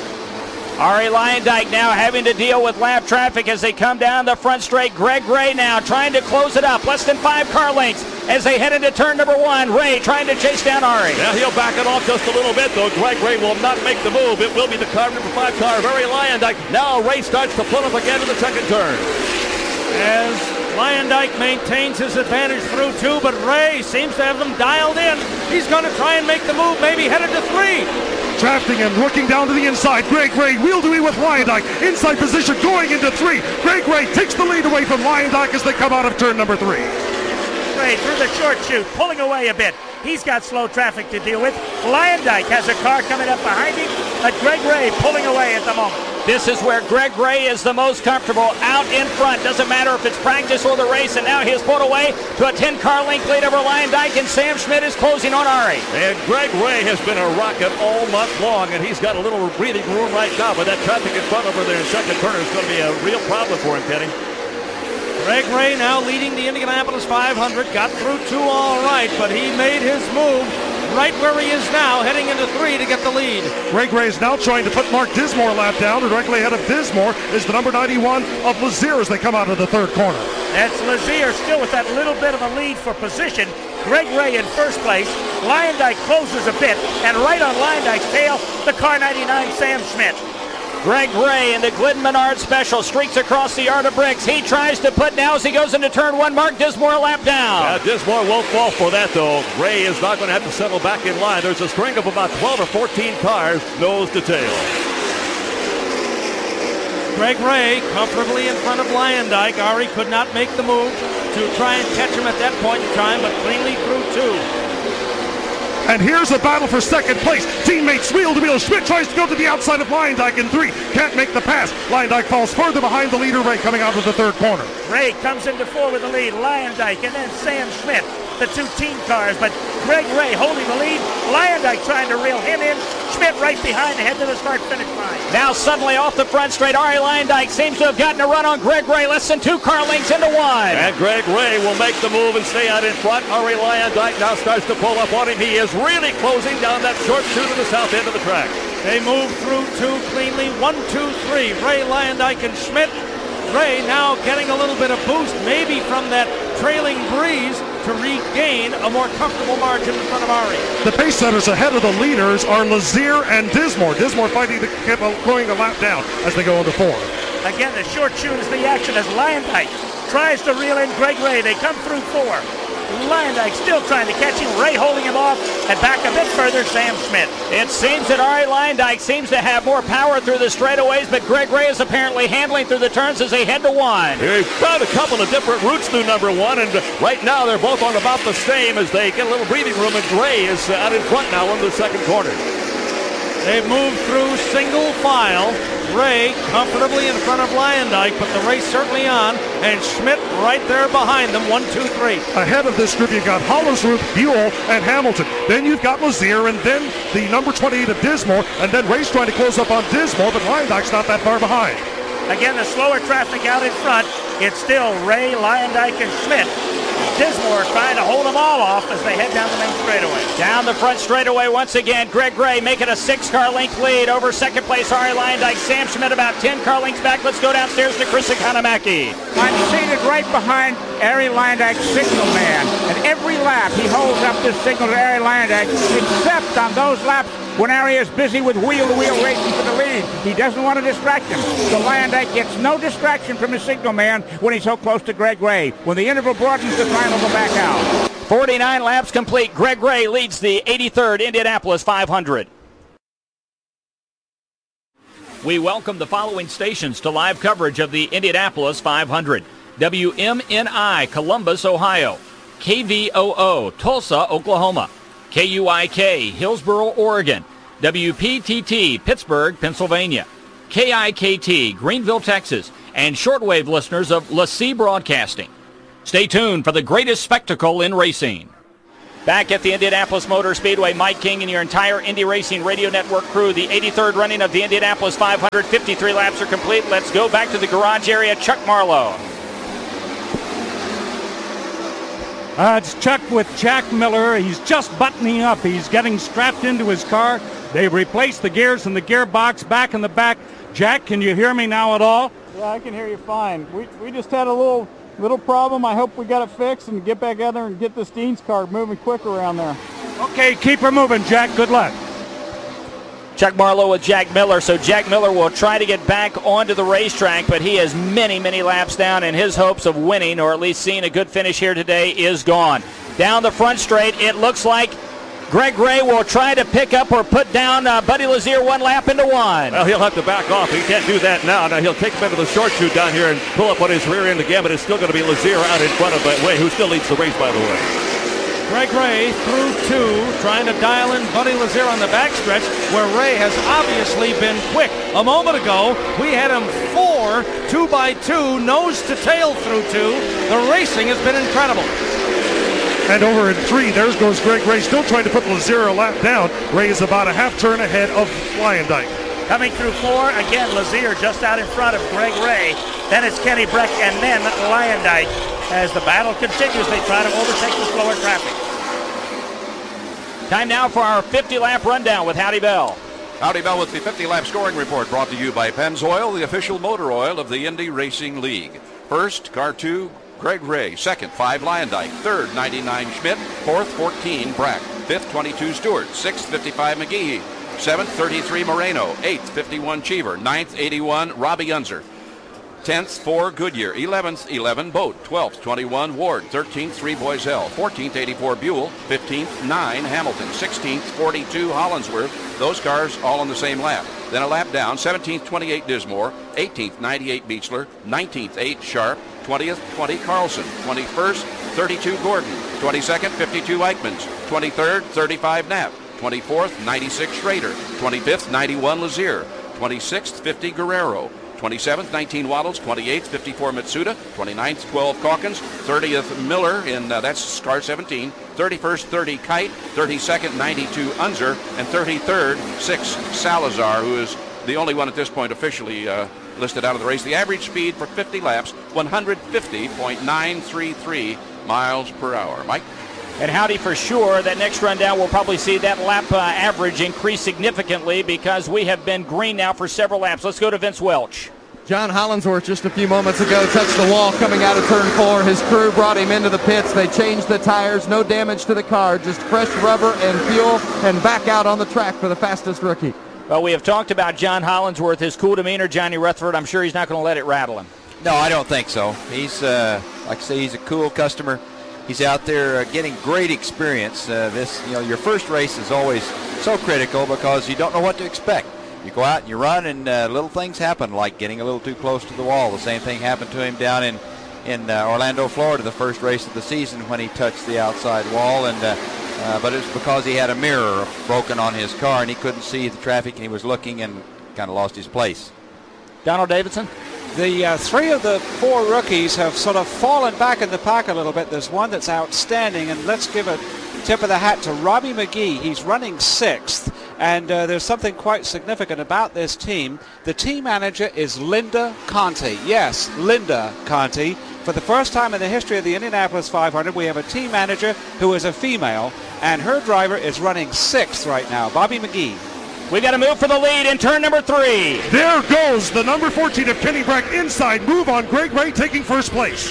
S1: Arie Luyendyk now having to deal with lap traffic as they come down the front straight. Greg Ray now trying to close it up. Less than five car lengths as they head into turn number one. Ray trying to chase down Arie.
S6: Now he'll back it off just a little bit, though. Greg Ray will not make the move. It will be the car number five car of Arie Luyendyk. Now Ray starts to pull up again in the second turn.
S7: As Luyendyk maintains his advantage through two, but Ray seems to have them dialed in. He's going to try and make the move, maybe headed to three.
S4: Drafting and looking down to the inside. Greg Ray wheel-to-wheel with Luyendyk. Inside position going into three. Greg Ray takes the lead away from Luyendyk as they come out of turn number three.
S5: Ray through the short chute, pulling away a bit. He's got slow traffic to deal with. Luyendyk has a car coming up behind him, but Greg Ray pulling away at the moment.
S1: This is where Greg Ray is the most comfortable, out in front. Doesn't matter if it's practice or the race, and now he has pulled away to a ten-car length lead over Luyendyk, and Sam Schmidt is closing on Arie.
S6: And Greg Ray has been a rocket all month long, and he's got a little breathing room right now, but that traffic in front over there in second turn is going to be a real problem for him, Kenny.
S7: Greg Ray now leading the Indianapolis five hundred. Got through two all right, but he made his move right where he is now, heading into three to get the lead.
S4: Greg Ray is now trying to put Mark Dismore lap down. Directly ahead of Dismore is the number ninety-one of Lazier as they come out of the third corner.
S5: That's Lazier still with that little bit of a lead for position. Greg Ray in first place. Luyendyk closes a bit, and right on Luyendyk's tail, the car ninety-nine Sam Schmidt.
S1: Greg Ray in the Glidden Menard Special streaks across the yard of bricks. He tries to put now as he goes into turn one. Mark Dismore a lap down.
S6: Yeah, Dismore won't fall for that, though. Ray is not going to have to settle back in line. There's a string of about twelve or fourteen cars, nose to tail.
S7: Greg Ray comfortably in front of Luyendyk. Arie could not make the move to try and catch him at that point in time, but cleanly through two.
S4: And here's a battle for second place. Teammates wheel to wheel. Schmidt tries to go to the outside of Luyendyk in three. Can't make the pass. Luyendyk falls further behind the leader, Ray, coming out of the third corner.
S5: Ray comes into four with the lead. Luyendyk and then Sam Schmidt, the two team cars. But Greg Ray holding the lead. Luyendyk trying to reel him in. Schmidt right behind to head to the start-finish line.
S1: Now suddenly off the front straight, Arie Luyendyk seems to have gotten a run on Greg Ray. Less than two car lengths into one.
S6: And Greg Ray will make the move and stay out in front. Arie Luyendyk now starts to pull up on him. He is really closing down that short chute to the south end of the track.
S7: They move through two cleanly. One, two, three. Ray, Luyendyk, and Schmidt. Ray now getting a little bit of boost, maybe from that trailing breeze, to regain a more comfortable margin in front of Arie.
S4: The pace setters ahead of the leaders are Lazier and Dismore. Dismore fighting to keep going a lap down as they go into four.
S5: Again, the short chute is the action as Luyendyk tries to reel in Greg Ray. They come through four. Luyendyk still trying to catch him. Ray holding him off, and back a bit further, Sam Schmidt.
S1: It seems that Arie Luyendyk seems to have more power through the straightaways, but Greg Ray is apparently handling through the turns as they head to one.
S6: He found a couple of different routes through number one, and right now they're both on about the same as they get a little breathing room, and Ray is out in front now in the second corner.
S7: They've moved through single file. Ray comfortably in front of Luyendyk, but the race certainly on, and Schmidt right there behind them, one, two, three.
S4: Ahead of this group, you've got Hollersworth, Buell, and Hamilton. Then you've got Lazier, and then the number twenty-eight of Dismore, and then Ray's trying to close up on Dismore, but Luyendyk's not that far behind.
S5: Again, the slower traffic out in front. It's still Ray, Luyendyk, and Schmidt. Dismore trying to hold them all off as they head down the main straightaway.
S1: Down the front straightaway once again. Greg Ray making a six-car length lead over second place Arie Luyendyk. Sam Schmidt about ten car lengths back. Let's go downstairs to Chris Economaki.
S13: I'm seated right behind Arie Luyendyk signal man. And every lap he holds up this signal to Arie Luyendyk, except on those laps when Arie is busy with wheel-to-wheel racing for the lead. He doesn't want to distract him. So Luyendyk gets no distraction from his signal man when he's so close to Greg Ray. When the interval broadens, the time will go back out.
S1: forty-nine laps complete. Greg Ray leads the eighty-third Indianapolis five hundred. We welcome the following stations to live coverage of the Indianapolis five hundred. W M N I, Columbus, Ohio. K V O O, Tulsa, Oklahoma. K U I K, Hillsboro, Oregon. W P T T, Pittsburgh, Pennsylvania. K I K T, Greenville, Texas. And shortwave listeners of La C Broadcasting. Stay tuned for the greatest spectacle in racing. Back at the Indianapolis Motor Speedway, Mike King and your entire Indy Racing Radio Network crew. The eighty-third running of the Indianapolis five hundred. fifty-three laps are complete. Let's go back to the garage area. Chuck Marlowe.
S11: Uh, it's Chuck with Jack Miller. He's just buttoning up. He's getting strapped into his car. They've replaced the gears and the gearbox back in the back. Jack, can you hear me now at all?
S14: Yeah, I can hear you fine. We, we just had a little little problem. I hope we got it fixed and get back out there and get this Dean's car moving quick around there.
S11: Okay, keep her moving, Jack. Good luck.
S1: Chuck Marlowe with Jack Miller. So Jack Miller will try to get back onto the racetrack, but he has many, many laps down, and his hopes of winning or at least seeing a good finish here today is gone. Down the front straight, it looks like Greg Ray will try to pick up or put down uh, Buddy Lazier one lap into one.
S6: Well, he'll have to back off. He can't do that now. Now he'll take him into the short chute down here and pull up on his rear end again, but it's still going to be Lazier out in front of Ray, who still leads the race, by the way.
S7: Greg Ray through two, trying to dial in Buddy Lazier on the backstretch, where Ray has obviously been quick. A moment ago, we had him four, two by two, nose to tail through two. The racing has been incredible.
S4: And over in three, there goes Greg Ray, still trying to put Lazier a lap down. Ray is about a half turn ahead of Lyondike.
S5: Coming through four, again, Lazier just out in front of Greg Ray. Then it's Kenny Breck and then Lyondike. As the battle continues, they try to overtake the slower traffic.
S1: Time now for our fifty-lap rundown with Howdy Bell.
S10: Howdy Bell with the fifty-lap scoring report brought to you by Pennzoil, the official motor oil of the Indy Racing League. First, car two, Greg Ray. Second, five, Lyondike. Third, ninety-nine, Schmidt. Fourth, fourteen, Brack. Fifth, twenty-two, Stewart. Sixth, fifty-five, McGee. Seventh, thirty-three, Moreno. Eighth, fifty-one, Cheever. Ninth, eighty-one, Robbie Unser. tenth, four, Goodyear. eleventh, eleven, Boat. twelfth, twenty-one, Ward. thirteenth, three, Boiselle. fourteenth, eighty-four, Buell. fifteenth, nine, Hamilton. sixteenth, forty-two, Hollinsworth. Those cars all on the same lap. Then a lap down, seventeenth, twenty-eight, Dismore. eighteenth, ninety-eight, Beechler. nineteenth, eight, Sharp. twentieth, twenty, Carlson. twenty-first, thirty-two, Gordon. twenty-second, fifty-two, Eichmanns. twenty-third, thirty-five, Knapp. twenty-fourth, ninety-six, Schrader. twenty-fifth, ninety-one, Lazier. twenty-sixth, fifty, Guerrero. twenty-seventh, nineteen, Waddles. twenty-eighth, fifty-four, Mitsuda. twenty-ninth, twelve, Calkins. thirtieth, Miller, in uh, that's car seventeen. thirty-first, thirty, Kite. thirty-second, ninety-two, Unser. And thirty-third, six, Salazar, who is the only one at this point officially uh, listed out of the race. The average speed for fifty laps, one fifty point nine three three miles per hour. Mike?
S1: And Howdy, for sure, that next rundown we'll probably see that lap uh, average increase significantly because we have been green now for several laps. Let's go to Vince Welch.
S3: John Hollinsworth just a few moments ago touched the wall coming out of turn four. His crew brought him into the pits. They changed the tires. No damage to the car. Just fresh rubber and fuel and back out on the track for the fastest rookie.
S1: Well, we have talked about John Hollinsworth, his cool demeanor, Johnny Rutherford. I'm sure he's not going to let it rattle him.
S2: No, I don't think so. He's, uh, like I say, he's a cool customer. He's out there uh, getting great experience. Uh, this, you know, your first race is always so critical because you don't know what to expect. You go out and you run, and uh, little things happen, like getting a little too close to the wall. The same thing happened to him down in in uh, Orlando, Florida, the first race of the season when he touched the outside wall. And uh, uh, but it's because he had a mirror broken on his car and he couldn't see the traffic, and he was looking and kind of lost his place.
S1: Donald Davidson?
S8: The uh, three of the four rookies have sort of fallen back in the pack a little bit. There's one that's outstanding, and let's give a tip of the hat to Robbie McGee. He's running sixth, and uh, there's something quite significant about this team. The team manager is Linda Conti. Yes, Linda Conti. For the first time in the history of the Indianapolis five hundred, we have a team manager who is a female, and her driver is running sixth right now, Bobby McGee.
S1: We got to move for the lead in turn number three.
S4: There goes the number fourteen of Kenny Breck inside move on Greg Ray, taking first place.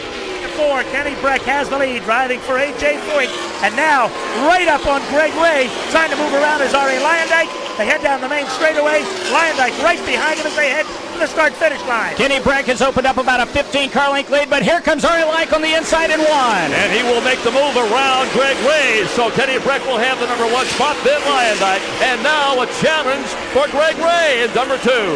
S5: Four, Kenny Breck has the lead, driving for A J Foyt, and now right up on Greg Ray, trying to move around is Arie Luyendyk. They head down the main straightaway. Luyendyk right behind him as they head to the start-finish line.
S1: Kenny Breck has opened up about a fifteen-car length lead, but here comes Arie Luyendyk on the inside in one.
S6: And he will make the move around Greg Ray, so Kenny Breck will have the number one spot, then Luyendyk, and now a challenge for Greg Ray in number two.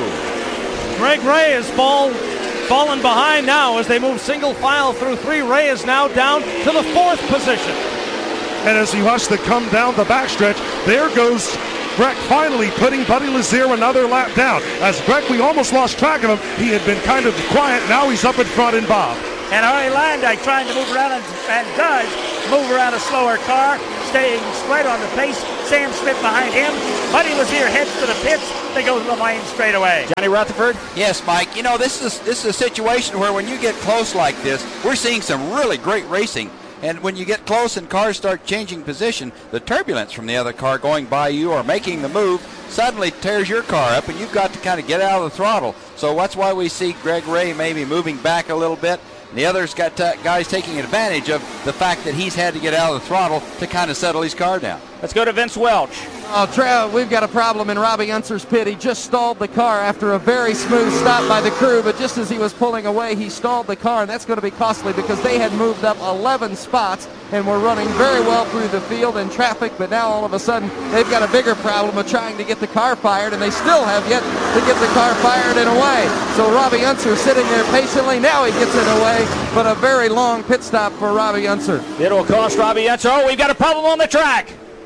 S7: Greg Ray is fall. Fallen behind now as they move single file through three. Ray is now down to the fourth position.
S4: And as you watch them come down the backstretch, there goes Breck finally putting Buddy Lazier another lap down. As Breck, we almost lost track of him. He had been kind of quiet. Now he's up in front in Bob.
S5: And Arie Luyendyk trying to move around and, and does move around a slower car, staying right on the pace. Sam Schmidt behind him. Buddy Lazier heads to the pits. They go to the lane straight away.
S1: Johnny Rutherford?
S2: Yes, Mike. You know, this is this is a situation where when you get close like this, we're seeing some really great racing. And when you get close and cars start changing position, the turbulence from the other car going by you or making the move suddenly tears your car up, and you've got to kind of get out of the throttle. So that's why we see Greg Ray maybe moving back a little bit. And the others got t- guys taking advantage of the fact that he's had to get out of the throttle to kind of settle his car down.
S1: Let's go to Vince Welch.
S3: Oh, Trev, we've got a problem in Robbie Unser's pit. He just stalled the car after a very smooth stop by the crew, but just as he was pulling away, he stalled the car, and that's going to be costly because they had moved up eleven spots and were running very well through the field in traffic, but now all of a sudden they've got a bigger problem of trying to get the car fired, and they still have yet to get the car fired and away. So Robbie Unser sitting there patiently. Now he gets it away, but a very long pit stop for Robbie Unser.
S1: It'll cost Robbie Unser. Oh, we've got a problem on the track.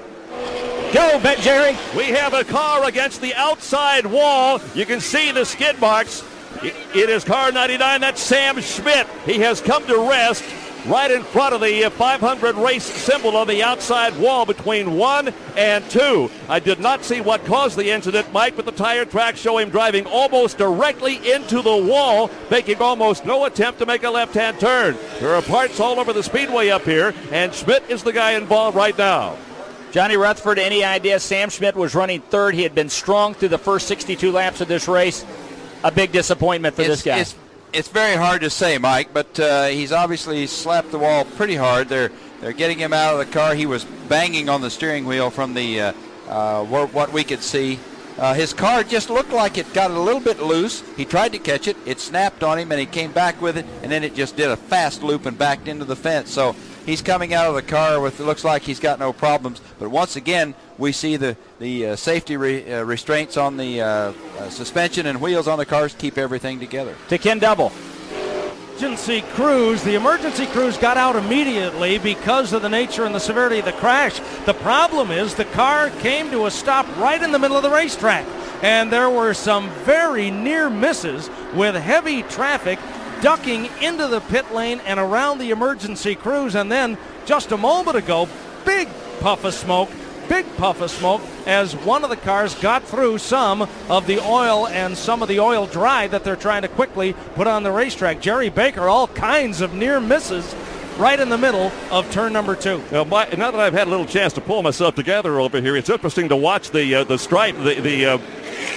S1: Go, Bet Jerry.
S6: We have a car against the outside wall. You can see the skid marks. It is car ninety-nine. That's Sam Schmidt. He has come to rest right in front of the five hundred race symbol on the outside wall between one and two. I did not see what caused the incident, Mike, but the tire tracks show him driving almost directly into the wall, making almost no attempt to make a left-hand turn. There are parts all over the speedway up here, and Schmidt is the guy involved right now.
S1: Johnny Rutherford, any idea? Sam Schmidt was running third. He had been strong through the first sixty-two laps of this race. A big disappointment for
S2: it's,
S1: this guy.
S2: It's, it's very hard to say, Mike, but uh, he's obviously slapped the wall pretty hard. They're they're getting him out of the car. He was banging on the steering wheel from the uh, uh, what we could see. Uh, his car just looked like it got a little bit loose. He tried to catch it. It snapped on him, and he came back with it, and then it just did a fast loop and backed into the fence. So he's coming out of the car with, it looks like he's got no problems. But once again, we see the, the uh, safety re, uh, restraints on the uh, uh, suspension and wheels on the cars keep everything together.
S1: To Ken Double.
S7: Emergency crews, the emergency crews got out immediately because of the nature and the severity of the crash. The problem is the car came to a stop right in the middle of the racetrack, and there were some very near misses with heavy traffic ducking into the pit lane and around the emergency crews. And then just a moment ago, big puff of smoke, big puff of smoke as one of the cars got through some of the oil and some of the oil dry that they're trying to quickly put on the racetrack. Jerry Baker, all kinds of near misses right in the middle of turn number two.
S6: Well, my, now that I've had a little chance to pull myself together over here, it's interesting to watch the uh, the stripe, the the, uh,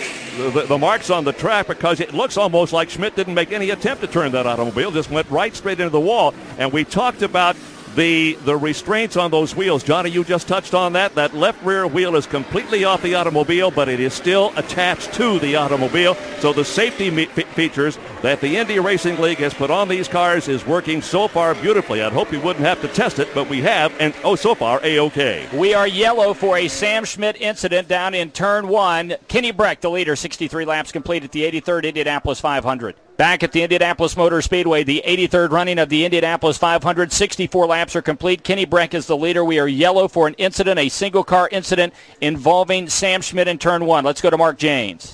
S6: the the marks on the track, because it looks almost like Schmidt didn't make any attempt to turn that automobile, just went right straight into the wall. And we talked about The the restraints on those wheels. Johnny, you just touched on that. That left rear wheel is completely off the automobile, but it is still attached to the automobile. So the safety me- features that the Indy Racing League has put on these cars is working so far beautifully. I'd hope we wouldn't have to test it, but we have, and oh, so far, A-OK.
S1: We are yellow for a Sam Schmidt incident down in turn one. Kenny Breck, the leader, sixty-three laps complete at the eighty-third Indianapolis five hundred. Back at the Indianapolis Motor Speedway, the eighty-third running of the Indianapolis five hundred, sixty-four laps are complete. Kenny Breck is the leader. We are yellow for an incident, a single-car incident involving Sam Schmidt in turn one. Let's go to Mark Janes.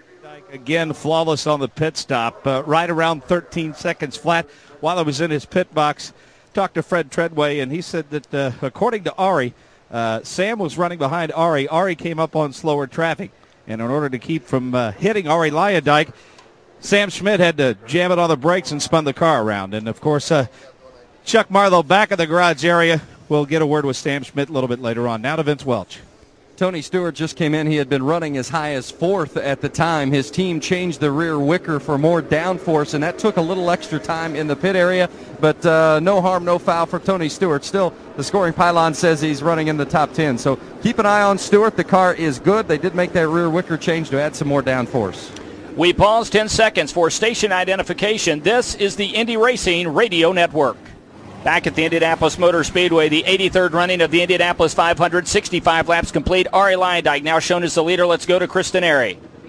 S15: Again, flawless on the pit stop, uh, right around thirteen seconds flat while I was in his pit box. Talked to Fred Treadway, and he said that uh, according to Ari, uh, Sam was running behind Ari. Ari came up on slower traffic, and in order to keep from uh, hitting Arie Luyendyk, Sam Schmidt had to jam it on the brakes and spun the car around. And, of course, uh, Chuck Marlowe back in the garage area. We'll get a word with Sam Schmidt a little bit later on. Now to Vince Welch.
S3: Tony Stewart just came in. He had been running as high as fourth at the time. His team changed the rear wicker for more downforce, and that took a little extra time in the pit area. But uh, no harm, no foul for Tony Stewart. Still, the scoring pylon says he's running in the top ten. So keep an eye on Stewart. The car is good. They did make that rear wicker change to add some more downforce.
S1: We pause ten seconds for station identification. This is the Indy Racing Radio Network. Back at the Indianapolis Motor Speedway, the eighty-third running of the Indianapolis five hundred, sixty-five laps complete. Arie Luyendyk now shown as the leader. Let's go to Chris Denari.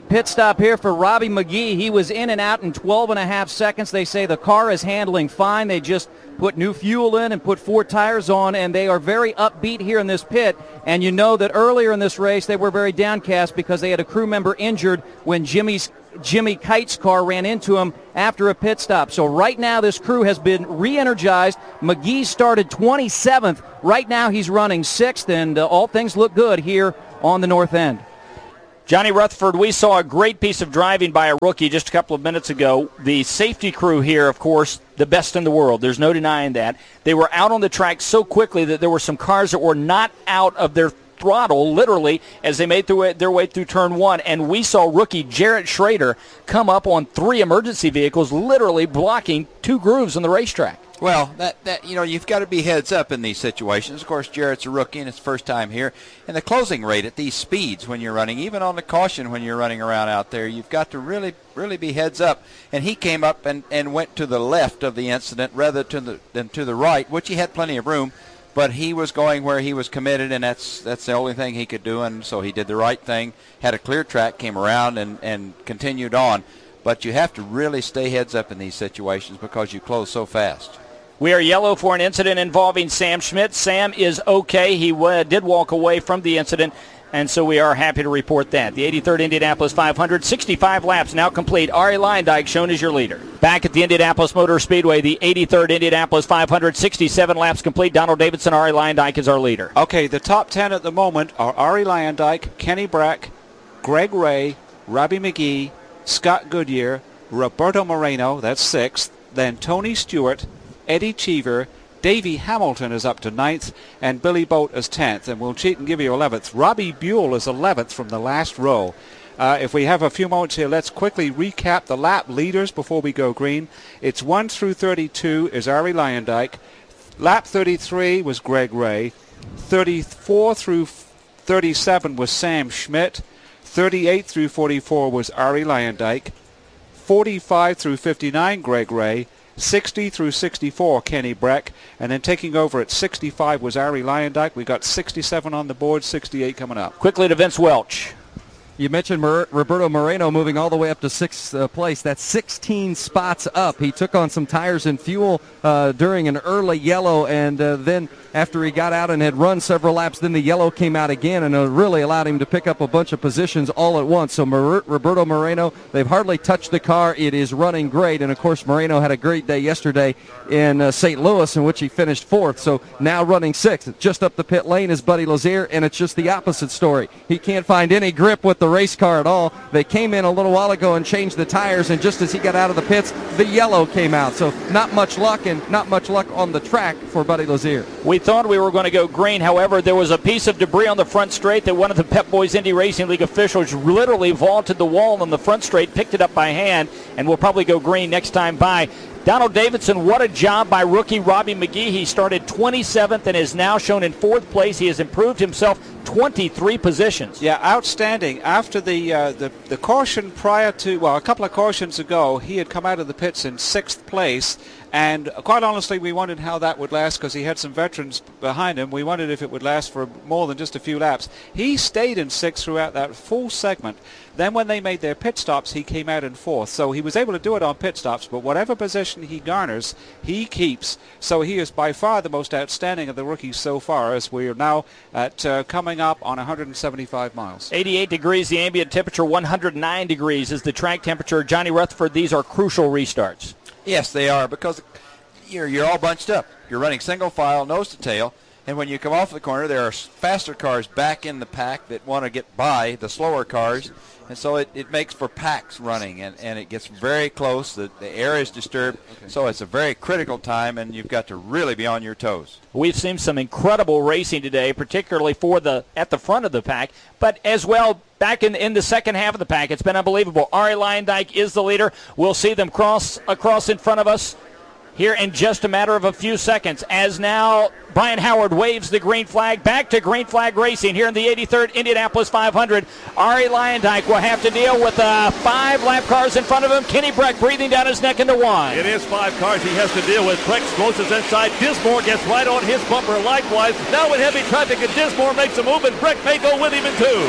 S9: pit stop here for Robbie McGee. He was in and out in twelve and a half seconds. They say the car is handling fine. They just put new fuel in and put four tires on, and they are very upbeat here in this pit. And you know that earlier in this race they were very downcast because they had a crew member injured when Jimmy's Jimmy Kite's car ran into him after a pit stop. So right now this crew has been re-energized. McGee started twenty-seventh. Right now he's running sixth, and uh, all things look good here on the north end.
S1: Johnny Rutherford, we saw a great piece of driving by a rookie just a couple of minutes ago. The safety crew here, of course, the best in the world. There's no denying that. They were out on the track so quickly that there were some cars that were not out of their throttle, literally, as they made through their way through turn one. And we saw rookie Jarrett Schrader come up on three emergency vehicles, literally blocking two grooves on the racetrack.
S2: Well, that, that you know, you've got to be heads up in these situations. Of course, Jarrett's a rookie and it's first time here. And the closing rate at these speeds when you're running, even on the caution when you're running around out there, you've got to really, really be heads up. And he came up and, and went to the left of the incident rather to the, than to the right, which he had plenty of room. But he was going where he was committed, and that's that's the only thing he could do. And so he did the right thing, had a clear track, came around, and, and continued on. But you have to really stay heads up in these situations because you close so fast.
S1: We are yellow for an incident involving Sam Schmidt. Sam is okay. He uh, did walk away from the incident, and so we are happy to report that. The eighty-third Indianapolis five hundred, sixty-five laps now complete. Arie Luyendyk shown as your leader. Back at the Indianapolis Motor Speedway, the eighty-third Indianapolis five hundred, sixty-seven laps complete. Donald Davidson, Arie Luyendyk is our leader.
S8: Okay, the top ten at the moment are Arie Luyendyk, Kenny Brack, Greg Ray, Robbie McGee, Scott Goodyear, Roberto Moreno, that's sixth, then Tony Stewart, Eddie Cheever, Davey Hamilton is up to ninth, and Billy Boat is tenth, and we'll cheat and give you eleventh. Robbie Buell is eleventh from the last row. Uh, if we have a few moments here, let's quickly recap the lap leaders before we go green. It's one through thirty-two is Arie Luyendyk. Lap thirty-three was Greg Ray. thirty-four through thirty-seven was Sam Schmidt. thirty-eight through forty-four was Arie Luyendyk. forty-five through fifty-nine, Greg Ray. sixty through sixty-four, Kenny Brack. And then taking over at sixty-five was Arie Luyendyk. We got sixty-seven on the board, sixty-eight coming up.
S1: Quickly to Vince Welch.
S3: You mentioned Mer- Roberto Moreno moving all the way up to sixth uh, place. That's sixteen spots up. He took on some tires and fuel uh, during an early yellow, and uh, then after he got out and had run several laps, then the yellow came out again, and it really allowed him to pick up a bunch of positions all at once. So Mer- Roberto Moreno, they've hardly touched the car. It is running great, and of course Moreno had a great day yesterday in uh, Saint Louis, in which he finished fourth. So now running sixth. Just up the pit lane is Buddy Lazier, and it's just the opposite story. He can't find any grip with the race car at all. They came in a little while ago and changed the tires, and just as he got out of the pits, the yellow came out. So not much luck, and not much luck on the track for Buddy Lazier.
S1: We thought we were going to go green. However, there was a piece of debris on the front straight that one of the Pep Boys Indy Racing League officials literally vaulted the wall on the front straight, picked it up by hand, and will probably go green next time by. Donald Davidson, what a job by rookie Robbie McGee. He started twenty-seventh and is now shown in fourth place. He has improved himself twenty-three positions.
S8: Yeah, outstanding. After the, uh, the the caution prior to, well, a couple of cautions ago, he had come out of the pits in sixth place. And quite honestly, we wondered how that would last because he had some veterans behind him. We wondered if it would last for more than just a few laps. He stayed in sixth throughout that full segment. Then when they made their pit stops, he came out in fourth. So he was able to do it on pit stops, but whatever position he garners, he keeps. So he is by far the most outstanding of the rookies so far, as we are now at uh, coming up on one hundred seventy-five miles.
S1: eighty-eight degrees, the ambient temperature, one hundred nine degrees is the track temperature. Johnny Rutherford, these are crucial restarts.
S2: Yes, they are, because you're, you're all bunched up. You're running single file, nose to tail, and when you come off the corner, there are faster cars back in the pack that want to get by the slower cars, and so it, it makes for packs running, and, and it gets very close. The, the air is disturbed, okay. So it's a very critical time, and you've got to really be on your toes.
S1: We've seen some incredible racing today, particularly for the at the front of the pack, but as well back in, in the second half of the pack. It's been unbelievable. Arie Luyendyk is the leader. We'll see them cross across in front of us here in just a matter of a few seconds, as now Brian Howard waves the green flag. Back to green flag racing here in the eighty-third Indianapolis five hundred. Arie Luyendyk will have to deal with uh, five lap cars in front of him. Kenny Brack breathing down his neck into one.
S6: It is five cars he has to deal with. Breck closes inside. Dismore gets right on his bumper likewise. Now with heavy traffic, and Dismore makes a move, and Breck may go with him in two.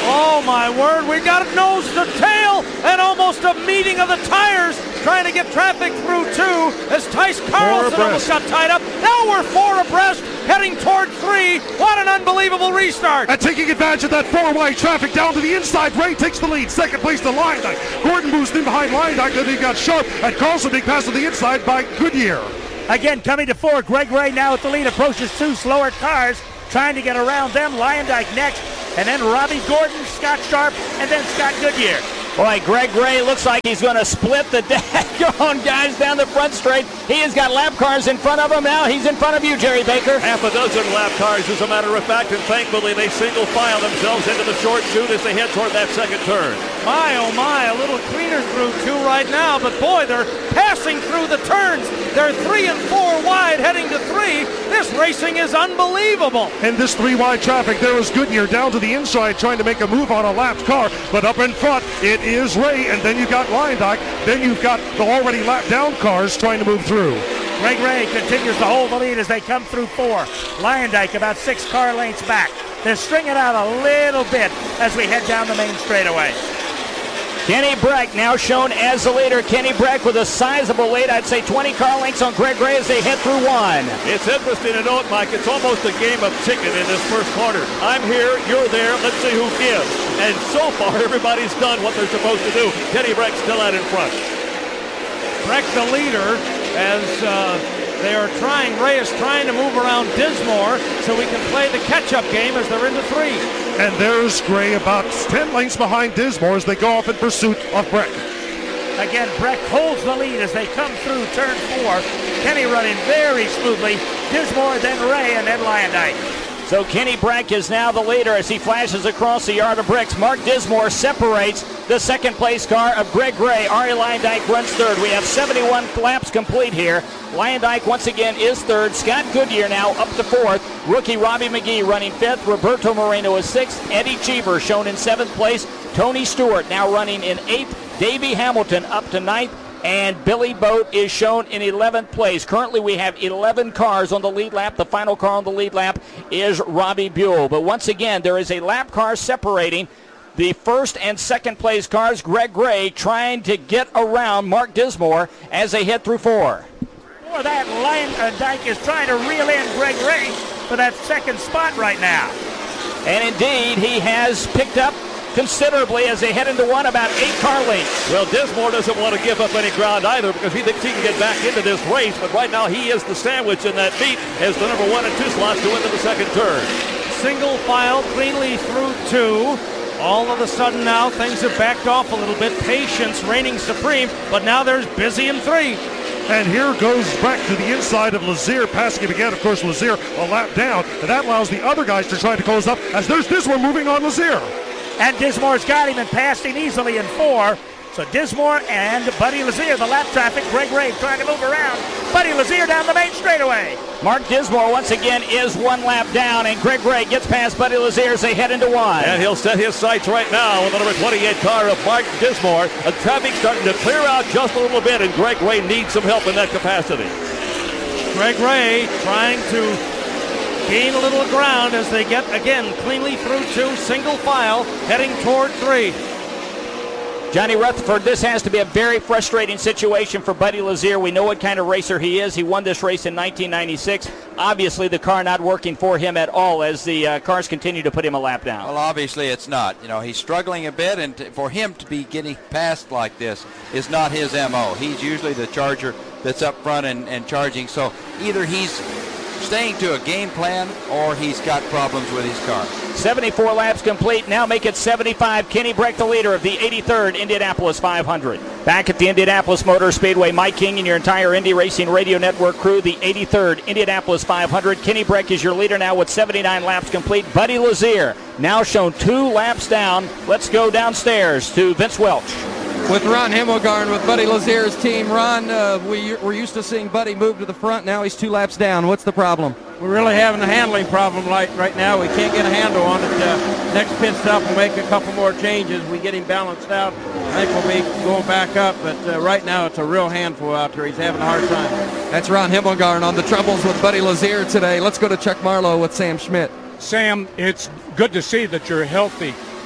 S7: Oh, my word. We got a nose to tail and almost a meeting of the tires trying to get traffic through, too, as Tice Carlson almost got tied up. Now we're four abreast, heading toward three. What an unbelievable restart.
S4: And taking advantage of that four-wide traffic down to the inside, Ray takes the lead. Second place to Lyondike. Gordon moves in behind Lyondike, then he got Sharp, and Carlson being passed to the inside by Goodyear.
S5: Again, coming to four, Greg Ray now at the lead, approaches two slower cars, trying to get around them. Lyondike next, and then Robbie Gordon, Scott Sharp, and then Scott Goodyear.
S1: Boy, Greg Ray looks like he's going to split the daggone guys down the front straight. He has got lap cars in front of him. Now he's in front of you, Jerry Baker.
S6: Half a dozen lap cars, as a matter of fact, and thankfully they single file themselves into the short chute as they head toward that second turn.
S7: My, oh my, a little cleaner through two right now, but boy, they're passing through the turns. They're three and four wide heading to three. This racing is unbelievable.
S4: In this three-wide traffic, there is Goodyear down to the inside trying to make a move on a lapped car, but up in front, it is Ray, and then you've got Lyondike, then you've got the already lapped down cars trying to move through.
S5: Greg Ray continues to hold the lead as they come through four. Lyondike about six car lengths back. They're stringing out a little bit as we head down the main straightaway.
S1: Kenny Breck now shown as the leader. Kenny Breck with a sizable lead. I'd say twenty car lengths on Greg Ray as they head through one.
S6: It's interesting to note, Mike, it's almost a game of chicken in this first quarter. I'm here, you're there, let's see who gives. And so far, everybody's done what they're supposed to do. Kenny Breck still out in front.
S7: Breck the leader as uh, they are trying, Ray is trying to move around Dismore so we can play the catch-up game as they're into three.
S4: And there's Gray about ten lengths behind Dismore as they go off in pursuit of Breck.
S5: Again, Breck holds the lead as they come through turn four. Kenny running very smoothly. Dismore, then Ray, and then Lyondike.
S1: So Kenny Breck is now the leader as he flashes across the yard of bricks. Mark Dismore separates the second place car of Greg Ray. Arie Lyondike runs third. We have seventy-one laps complete here. Lyondike once again is third. Scott Goodyear now up to fourth. Rookie Robbie McGee running fifth. Roberto Moreno is sixth. Eddie Cheever shown in seventh place. Tony Stewart now running in eighth. Davey Hamilton up to ninth. And Billy Boat is shown in eleventh place. Currently we have eleven cars on the lead lap. The final car on the lead lap is Robbie Buell. But once again, there is a lap car separating the first and second place cars. Greg Ray trying to get around Mark Dismore as they head through four.
S5: For that, Lyondike is trying to reel in Greg Ray for that second spot right now.
S1: And indeed, he has picked up considerably as they head into one, about eight car lengths.
S6: Well, Dismore doesn't want to give up any ground either because he thinks he can get back into this race, but right now he is the sandwich in that meet as the number one and two slots go into the second turn.
S7: Single file cleanly through two. All of a sudden now things have backed off a little bit. Patience reigning supreme, but now there's busy in three.
S4: And here goes Breck to the inside of Lazier, passing him again. Of course, Lazier a lap down, and that allows the other guys to try to close up as there's Dismore moving on Lazier.
S5: And Dismore's got him and passed him easily in four. So Dismore and Buddy Lazier, the lap traffic. Greg Ray trying to move around. Buddy Lazier down the main straightaway.
S1: Mark Dismore once again is one lap down, and Greg Ray gets past Buddy Lazier as they head into one.
S6: And he'll set his sights right now with the number twenty-eight car of Mark Dismore. The traffic starting to clear out just a little bit, and Greg Ray needs some help in that capacity.
S7: Greg Ray trying to gain a little ground as they get, again, cleanly through two, single file, heading toward three.
S1: Johnny Rutherford, this has to be a very frustrating situation for Buddy Lazier. We know what kind of racer he is. He won this race in nineteen ninety-six. Obviously, the car not working for him at all as the uh, cars continue to put him a lap down.
S2: Well, obviously it's not. You know, he's struggling a bit, and t- for him to be getting passed like this is not his M O. He's usually the charger that's up front and, and charging. So either he's staying to a game plan or he's got problems with his car.
S1: seventy-four laps complete. Now make it seventy-five. Kenny Breck, the leader of the eighty-third Indianapolis five hundred. Back at the Indianapolis Motor Speedway, Mike King and your entire Indy Racing Radio Network crew, the eighty-third Indianapolis five hundred. Kenny Breck is your leader now with seventy-nine laps complete. Buddy Lazier now shown two laps down. Let's go downstairs to Vince Welch.
S3: With Ron Himmelgarn with Buddy Lazier's team. Ron, uh, we, we're used to seeing Buddy move to the front. Now he's two laps down. What's the problem?
S13: We're really having a handling problem like right now. We can't get a handle on it. Uh, next pit stop, we'll make a couple more changes. We get him balanced out. I think we'll be going back up, but uh, right now it's a real handful out there. He's having a hard time.
S3: That's Ron Himmelgarn on the troubles with Buddy Lazier today. Let's go to Chuck Marlowe with Sam Schmidt.
S11: Sam, it's good to see that you're healthy.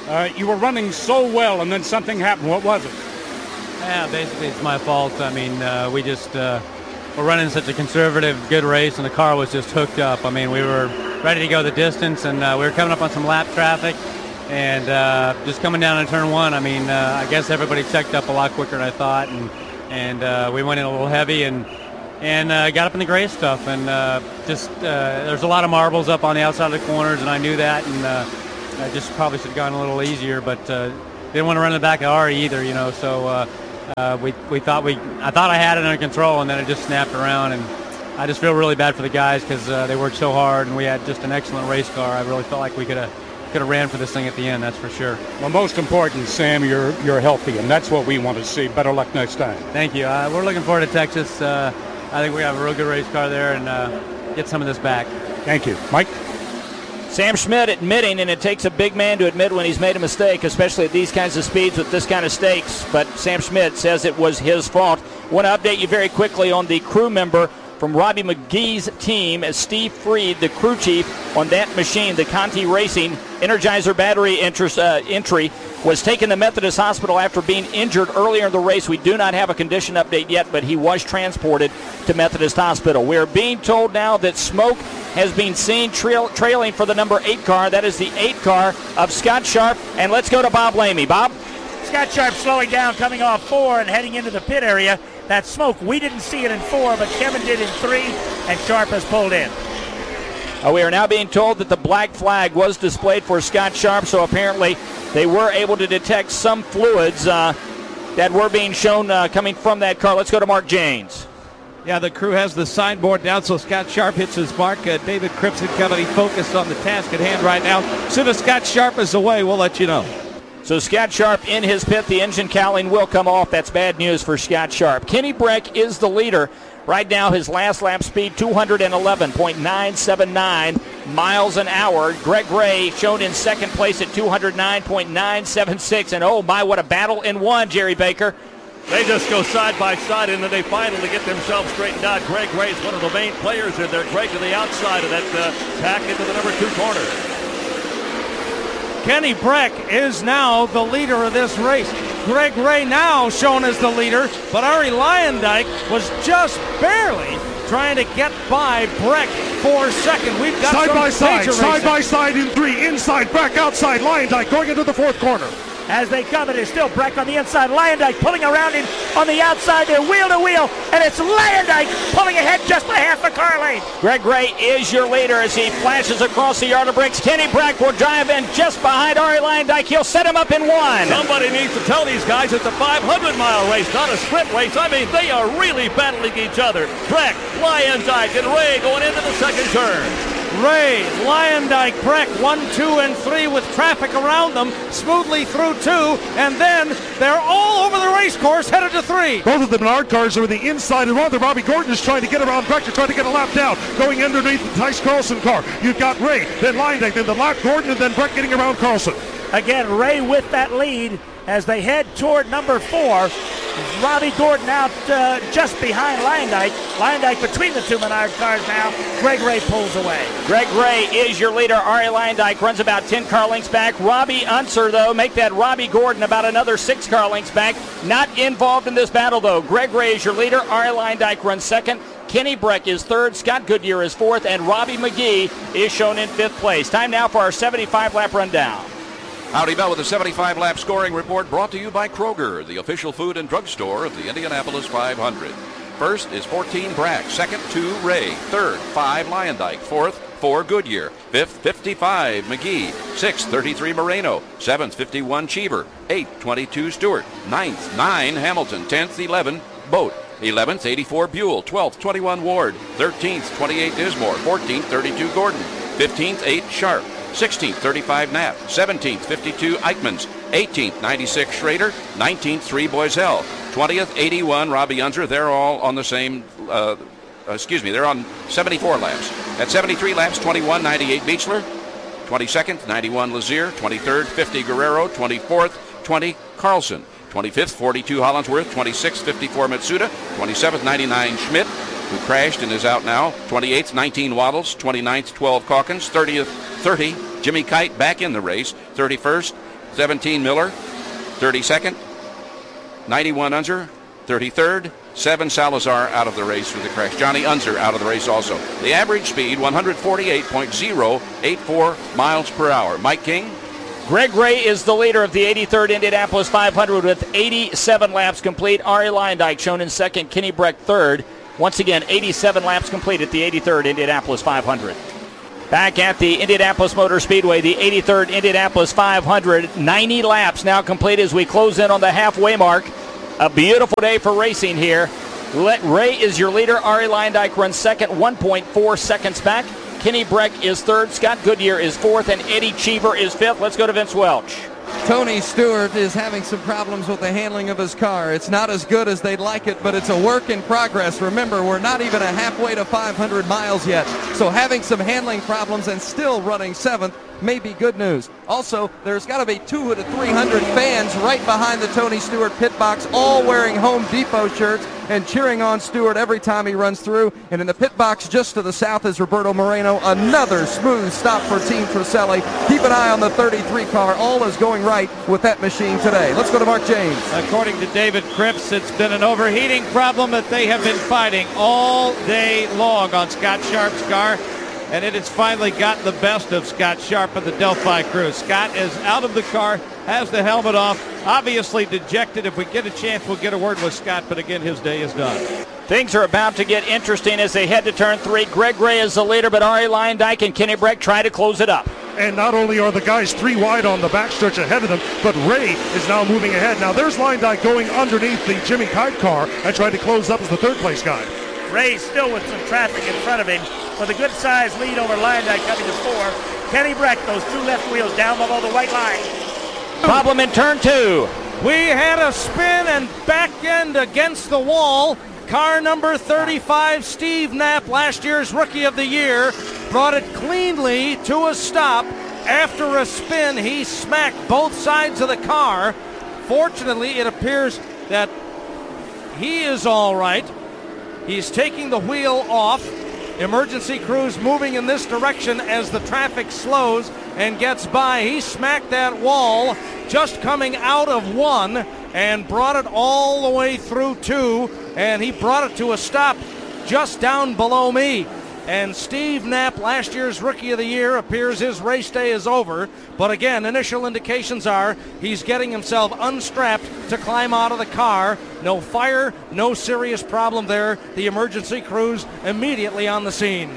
S11: Uh, you were running so well, and then something happened. What was it?
S12: Yeah, basically it's my fault. I mean, uh, we just uh, were running such a conservative, good race, and the car was just hooked up. I mean, we were ready to go the distance, and uh, we were coming up on some lap traffic, and uh, just coming down on turn one. I mean, uh, I guess everybody checked up a lot quicker than I thought, and and uh, we went in a little heavy, and and uh, got up in the gray stuff, and uh, just uh, there's a lot of marbles up on the outside of the corners, and I knew that, and uh, I just probably should have gone a little easier, but uh, didn't want to run in the back of Ari either, you know. So uh, uh, we we thought we I thought I had it under control, and then it just snapped around, and I just feel really bad for the guys because uh, they worked so hard, and we had just an excellent race car. I really felt like we could have could have ran for this thing at the end, that's for sure.
S11: Well, most important, Sam, you're you're healthy, and that's what we want to see. Better luck next time.
S12: Thank you. Uh, we're looking forward to Texas. Uh, I think we have a real good race car there, and uh, get some of this back.
S11: Thank you. Mike?
S1: Sam Schmidt admitting, and it takes a big man to admit when he's made a mistake, especially at these kinds of speeds with this kind of stakes, but Sam Schmidt says it was his fault. I want to update you very quickly on the crew member from Robbie McGee's team, as Steve Freed, the crew chief on that machine, the Conti Racing Energizer battery interest, uh, entry, was taken to Methodist Hospital after being injured earlier in the race. We do not have a condition update yet, but he was transported to Methodist Hospital. We're being told now that smoke has been seen trail, trailing for the number eight car. That is the eight car of Scott Sharp. And let's go to Bob Lamy. Bob?
S5: Scott Sharp slowing down, coming off four and heading into the pit area. That smoke, we didn't see it in four, but Kevin did in three, and Sharp has pulled in.
S1: Uh, we are now being told that the black flag was displayed for Scott Sharp, so apparently they were able to detect some fluids uh, that were being shown uh, coming from that car. Let's go to Mark Janes.
S15: Yeah, the crew has the signboard down, so Scott Sharp hits his mark. Uh, David Cripps and company focused on the task at hand right now. As soon as Scott Sharp is away, we'll let you know.
S1: So Scott Sharp in his pit. The engine cowling will come off. That's bad news for Scott Sharp. Kenny Breck is the leader. Right now, his last lap speed, two eleven point nine seven nine miles an hour. Greg Ray shown in second place at two oh nine point nine seven six. And oh my, what a battle in one, Jerry Baker.
S6: They just go side by side, and then they finally get themselves straightened out. Greg Ray is one of the main players in there. Greg to the outside of that uh, tack into the number two corner.
S7: Kenny Breck is now the leader of this race. Greg Ray now shown as the leader, but Ari Leyendijk was just barely trying to get by Breck for second. We've got
S4: side
S7: some
S4: by side,
S7: major
S4: side
S7: racing.
S4: by side in three, inside, Breck, outside, Leyendijk going into the fourth corner.
S5: As they come, it is still Breck on the inside. Leyendijk pulling around him on the outside there, wheel to wheel, and it's Leyendijk pulling ahead just by half a car lane.
S1: Greg Ray is your leader as he flashes across the yard of bricks. Kenny Breck will drive in just behind Ari Leyendijk. He'll set him up in one.
S6: Somebody needs to tell these guys it's a five hundred mile race, not a sprint race. I mean, they are really battling each other. Breck, Leyendijk, and Ray going into the second turn.
S7: Ray, Leyendijk, Breck, one, two, and three with traffic around them, smoothly through two, and then they're all over the race course, headed to three.
S4: Both of the Menard cars are in the inside and rather. Robbie Gordon is trying to get around Breck to try to get a lap down, going underneath the Tice Carlson car. You've got Ray, then Leyendijk, then the lap Gordon, and then Breck getting around Carlson.
S5: Again, Ray with that lead as they head toward number four. Robbie Gordon out uh, just behind Leyendijk. Leyendijk between the two Menard cars now. Greg Ray pulls away.
S1: Greg Ray is your leader. Ari Leyendijk runs about ten car lengths back. Robbie Unser, though, make that Robbie Gordon about another six car lengths back. Not involved in this battle, though. Greg Ray is your leader. Ari Leyendijk runs second. Kenny Breck is third. Scott Goodyear is fourth. And Robbie McGee is shown in fifth place. Time now for our seventy-five lap rundown.
S10: Howdy Bell with a seventy-five lap scoring report brought to you by Kroger, the official food and drug store of the Indianapolis five hundred. First is fourteen Brack, second two Ray, third five Leyendijk, fourth four Goodyear, fifth fifty-five McGee, sixth thirty-three Moreno, seventh fifty-one Cheever, eighth twenty-two Stewart, ninth nine Hamilton, tenth eleven Boat, eleventh eighty-four Buell, twelfth twenty-one Ward, thirteenth twenty-eight Dismore, fourteenth thirty-two Gordon, fifteenth eight Sharp, sixteenth thirty-five Knapp, seventeenth fifty-two Eichmanns, eighteenth ninety-six Schrader, nineteenth three Boiselle, twentieth eighty-one Robbie Unser. They're all on the same, uh, excuse me, they're on seventy-four laps. At seventy-three laps, twenty-one ninety-eight Beechler, twenty-second ninety-one Lazier, twenty-third fifty Guerrero, twenty-fourth twenty Carlson, twenty-fifth forty-two Hollinsworth, twenty-sixth fifty-four Mitsuda, twenty-seventh ninety-nine Schmidt, who crashed and is out now, twenty-eighth nineteen Waddles, twenty-ninth twelve Calkins, thirtieth thirty Jimmy Kite back in the race, thirty-first seventeen Miller, thirty-second. ninety-one Unser, thirty-third. seven Salazar out of the race with the crash. Johnny Unser out of the race also. The average speed, one forty-eight point oh eight four miles per hour. Mike King?
S1: Greg Ray is the leader of the eighty-third Indianapolis five hundred with eighty-seven laps complete. Arie Luyendyk shown in second. Kenny Breck third. Once again, eighty-seven laps complete at the eighty-third Indianapolis five hundred. Back at the Indianapolis Motor Speedway, the eighty-third Indianapolis five hundred. ninety laps now complete as we close in on the halfway mark. A beautiful day for racing here. Let Ray is your leader. Arie Luyendyk runs second, one point four seconds back. Kenny Breck is third. Scott Goodyear is fourth, and Eddie Cheever is fifth. Let's go to Vince Welch.
S3: Tony Stewart is having some problems with the handling of his car. It's not as good as they'd like it, but it's a work in progress. Remember, we're not even a halfway to five hundred miles yet, so having some handling problems and still running seventh may be good news. Also, there's got to be two to three hundred fans right behind the Tony Stewart pit box, all wearing Home Depot shirts and cheering on Stewart every time he runs through. And in the pit box just to the south is Roberto Moreno. Another smooth stop for Team Truselli. Keep an eye on the thirty-three car. All is going right with that machine today. Let's go to Mark James.
S15: According to David Cripps, it's been an overheating problem that they have been fighting all day long on Scott Sharp's car. And it has finally gotten the best of Scott Sharp and the Delphi crew. Scott is out of the car, has the helmet off, obviously dejected. If we get a chance, we'll get a word with Scott, but again, his day is done.
S1: Things are about to get interesting as they head to turn three. Greg Ray is the leader, but Arie Luyendyk and Kenny Breck try to close it up.
S4: And not only are the guys three wide on the backstretch ahead of them, but Ray is now moving ahead. Now there's Luyendyk going underneath the Jimmy Kite car and trying to close up as the third place guy.
S5: Ray still with some traffic in front of him with a good-sized lead over Luyendyk coming to four. Kenny Breck, those two left wheels down below the white line.
S1: Problem in turn two.
S7: We had a spin and back end against the wall. Car number thirty-five, Steve Knapp, last year's Rookie of the Year, brought it cleanly to a stop. After a spin, he smacked both sides of the car. Fortunately, it appears that he is all right. He's taking the wheel off. Emergency crews moving in this direction as the traffic slows and gets by. He smacked that wall just coming out of one and brought it all the way through two, and he brought it to a stop just down below me. And Steve Knapp, last year's Rookie of the Year, appears his race day is over. But again, initial indications are he's getting himself unstrapped to climb out of the car. No fire, no serious problem there. The emergency crews immediately on the scene.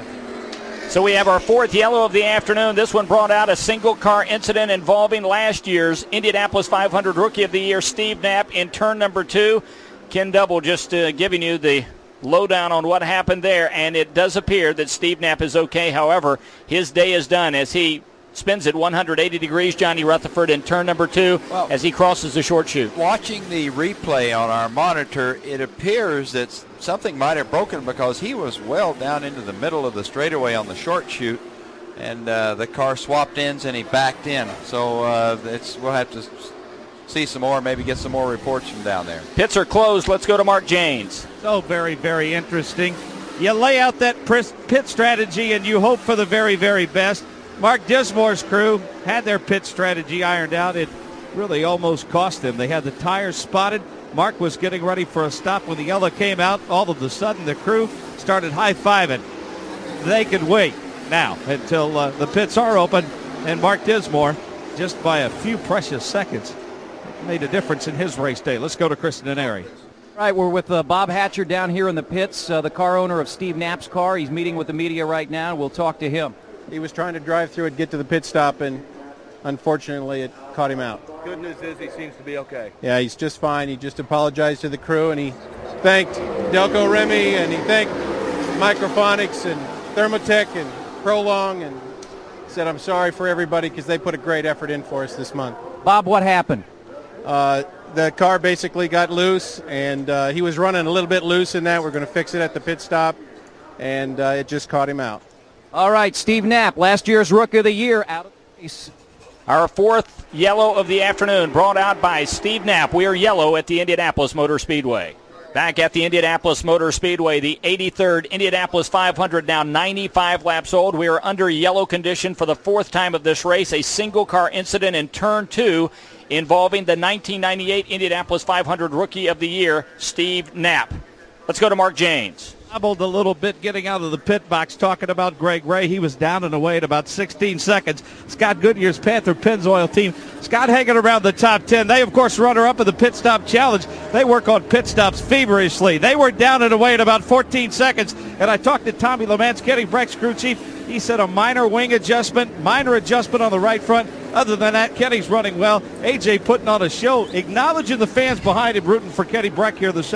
S1: So we have our fourth yellow of the afternoon. This one brought out a single car incident involving last year's Indianapolis five hundred Rookie of the Year, Steve Knapp, in turn number two. Ken Double just uh, giving you the lowdown on what happened there, and it does appear that Steve Knapp is okay. However, his day is done as he spins at one hundred eighty degrees. Johnny Rutherford in turn number two well, as he crosses the short chute.
S2: Watching the replay on our monitor, it appears that something might have broken because he was well down into the middle of the straightaway on the short chute, and uh, the car swapped ends and he backed in. So uh, it's we'll have to see some more, maybe get some more reports from down there.
S1: Pits are closed. Let's go to Mark Janes.
S15: So very, very interesting. You lay out that pit strategy and you hope for the very, very best. Mark Dismore's crew had their pit strategy ironed out. It really almost cost them. They had the tires spotted. Mark was getting ready for a stop when the yellow came out. All of a sudden, the crew started high-fiving. They could wait now until uh, the pits are open, and Mark Dismore, just by a few precious seconds, made a difference in his race day. Let's go to Chris Neri.
S9: All right, we're with uh, Bob Hatcher down here in the pits, uh, the car owner of Steve Knapp's car. He's meeting with the media right now. We'll talk to him.
S16: He was trying to drive through it, get to the pit stop, and unfortunately it caught him out.
S17: Good news is he seems to be okay.
S16: Yeah, he's just fine. He just apologized to the crew, and he thanked Delco Remy, and he thanked Microphonics and Thermotech and Prolong, and said, I'm sorry for everybody because they put a great effort in for us this month.
S9: Bob, what happened?
S16: Uh, the car basically got loose, and uh, he was running a little bit loose in that. We're going to fix it at the pit stop, and uh, it just caught him out.
S9: All right, Steve Knapp, last year's Rookie of the Year, out of the race.
S1: Our fourth yellow of the afternoon brought out by Steve Knapp. We are yellow at the Indianapolis Motor Speedway. Back at the Indianapolis Motor Speedway, the eighty-third Indianapolis five hundred, now ninety-five laps old. We are under yellow condition for the fourth time of this race. A single car incident in turn two involving the nineteen ninety-eight Indianapolis five hundred Rookie of the Year, Steve Knapp. Let's go to Mark Jaynes.
S15: Hobbled a little bit getting out of the pit box, talking about Greg Ray. He was down and away at about sixteen seconds. Scott Goodyear's Panther Pennzoil team. Scott hanging around the top ten. They, of course, runner-up in the Pit Stop Challenge. They work on pit stops feverishly. They were down and away at about fourteen seconds. And I talked to Tommy LeMans, Kenny Breck's crew chief. He said a minor wing adjustment, minor adjustment on the right front. Other than that, Kenny's running well. A J putting on a show, acknowledging the fans behind him, rooting for Kenny Breck here this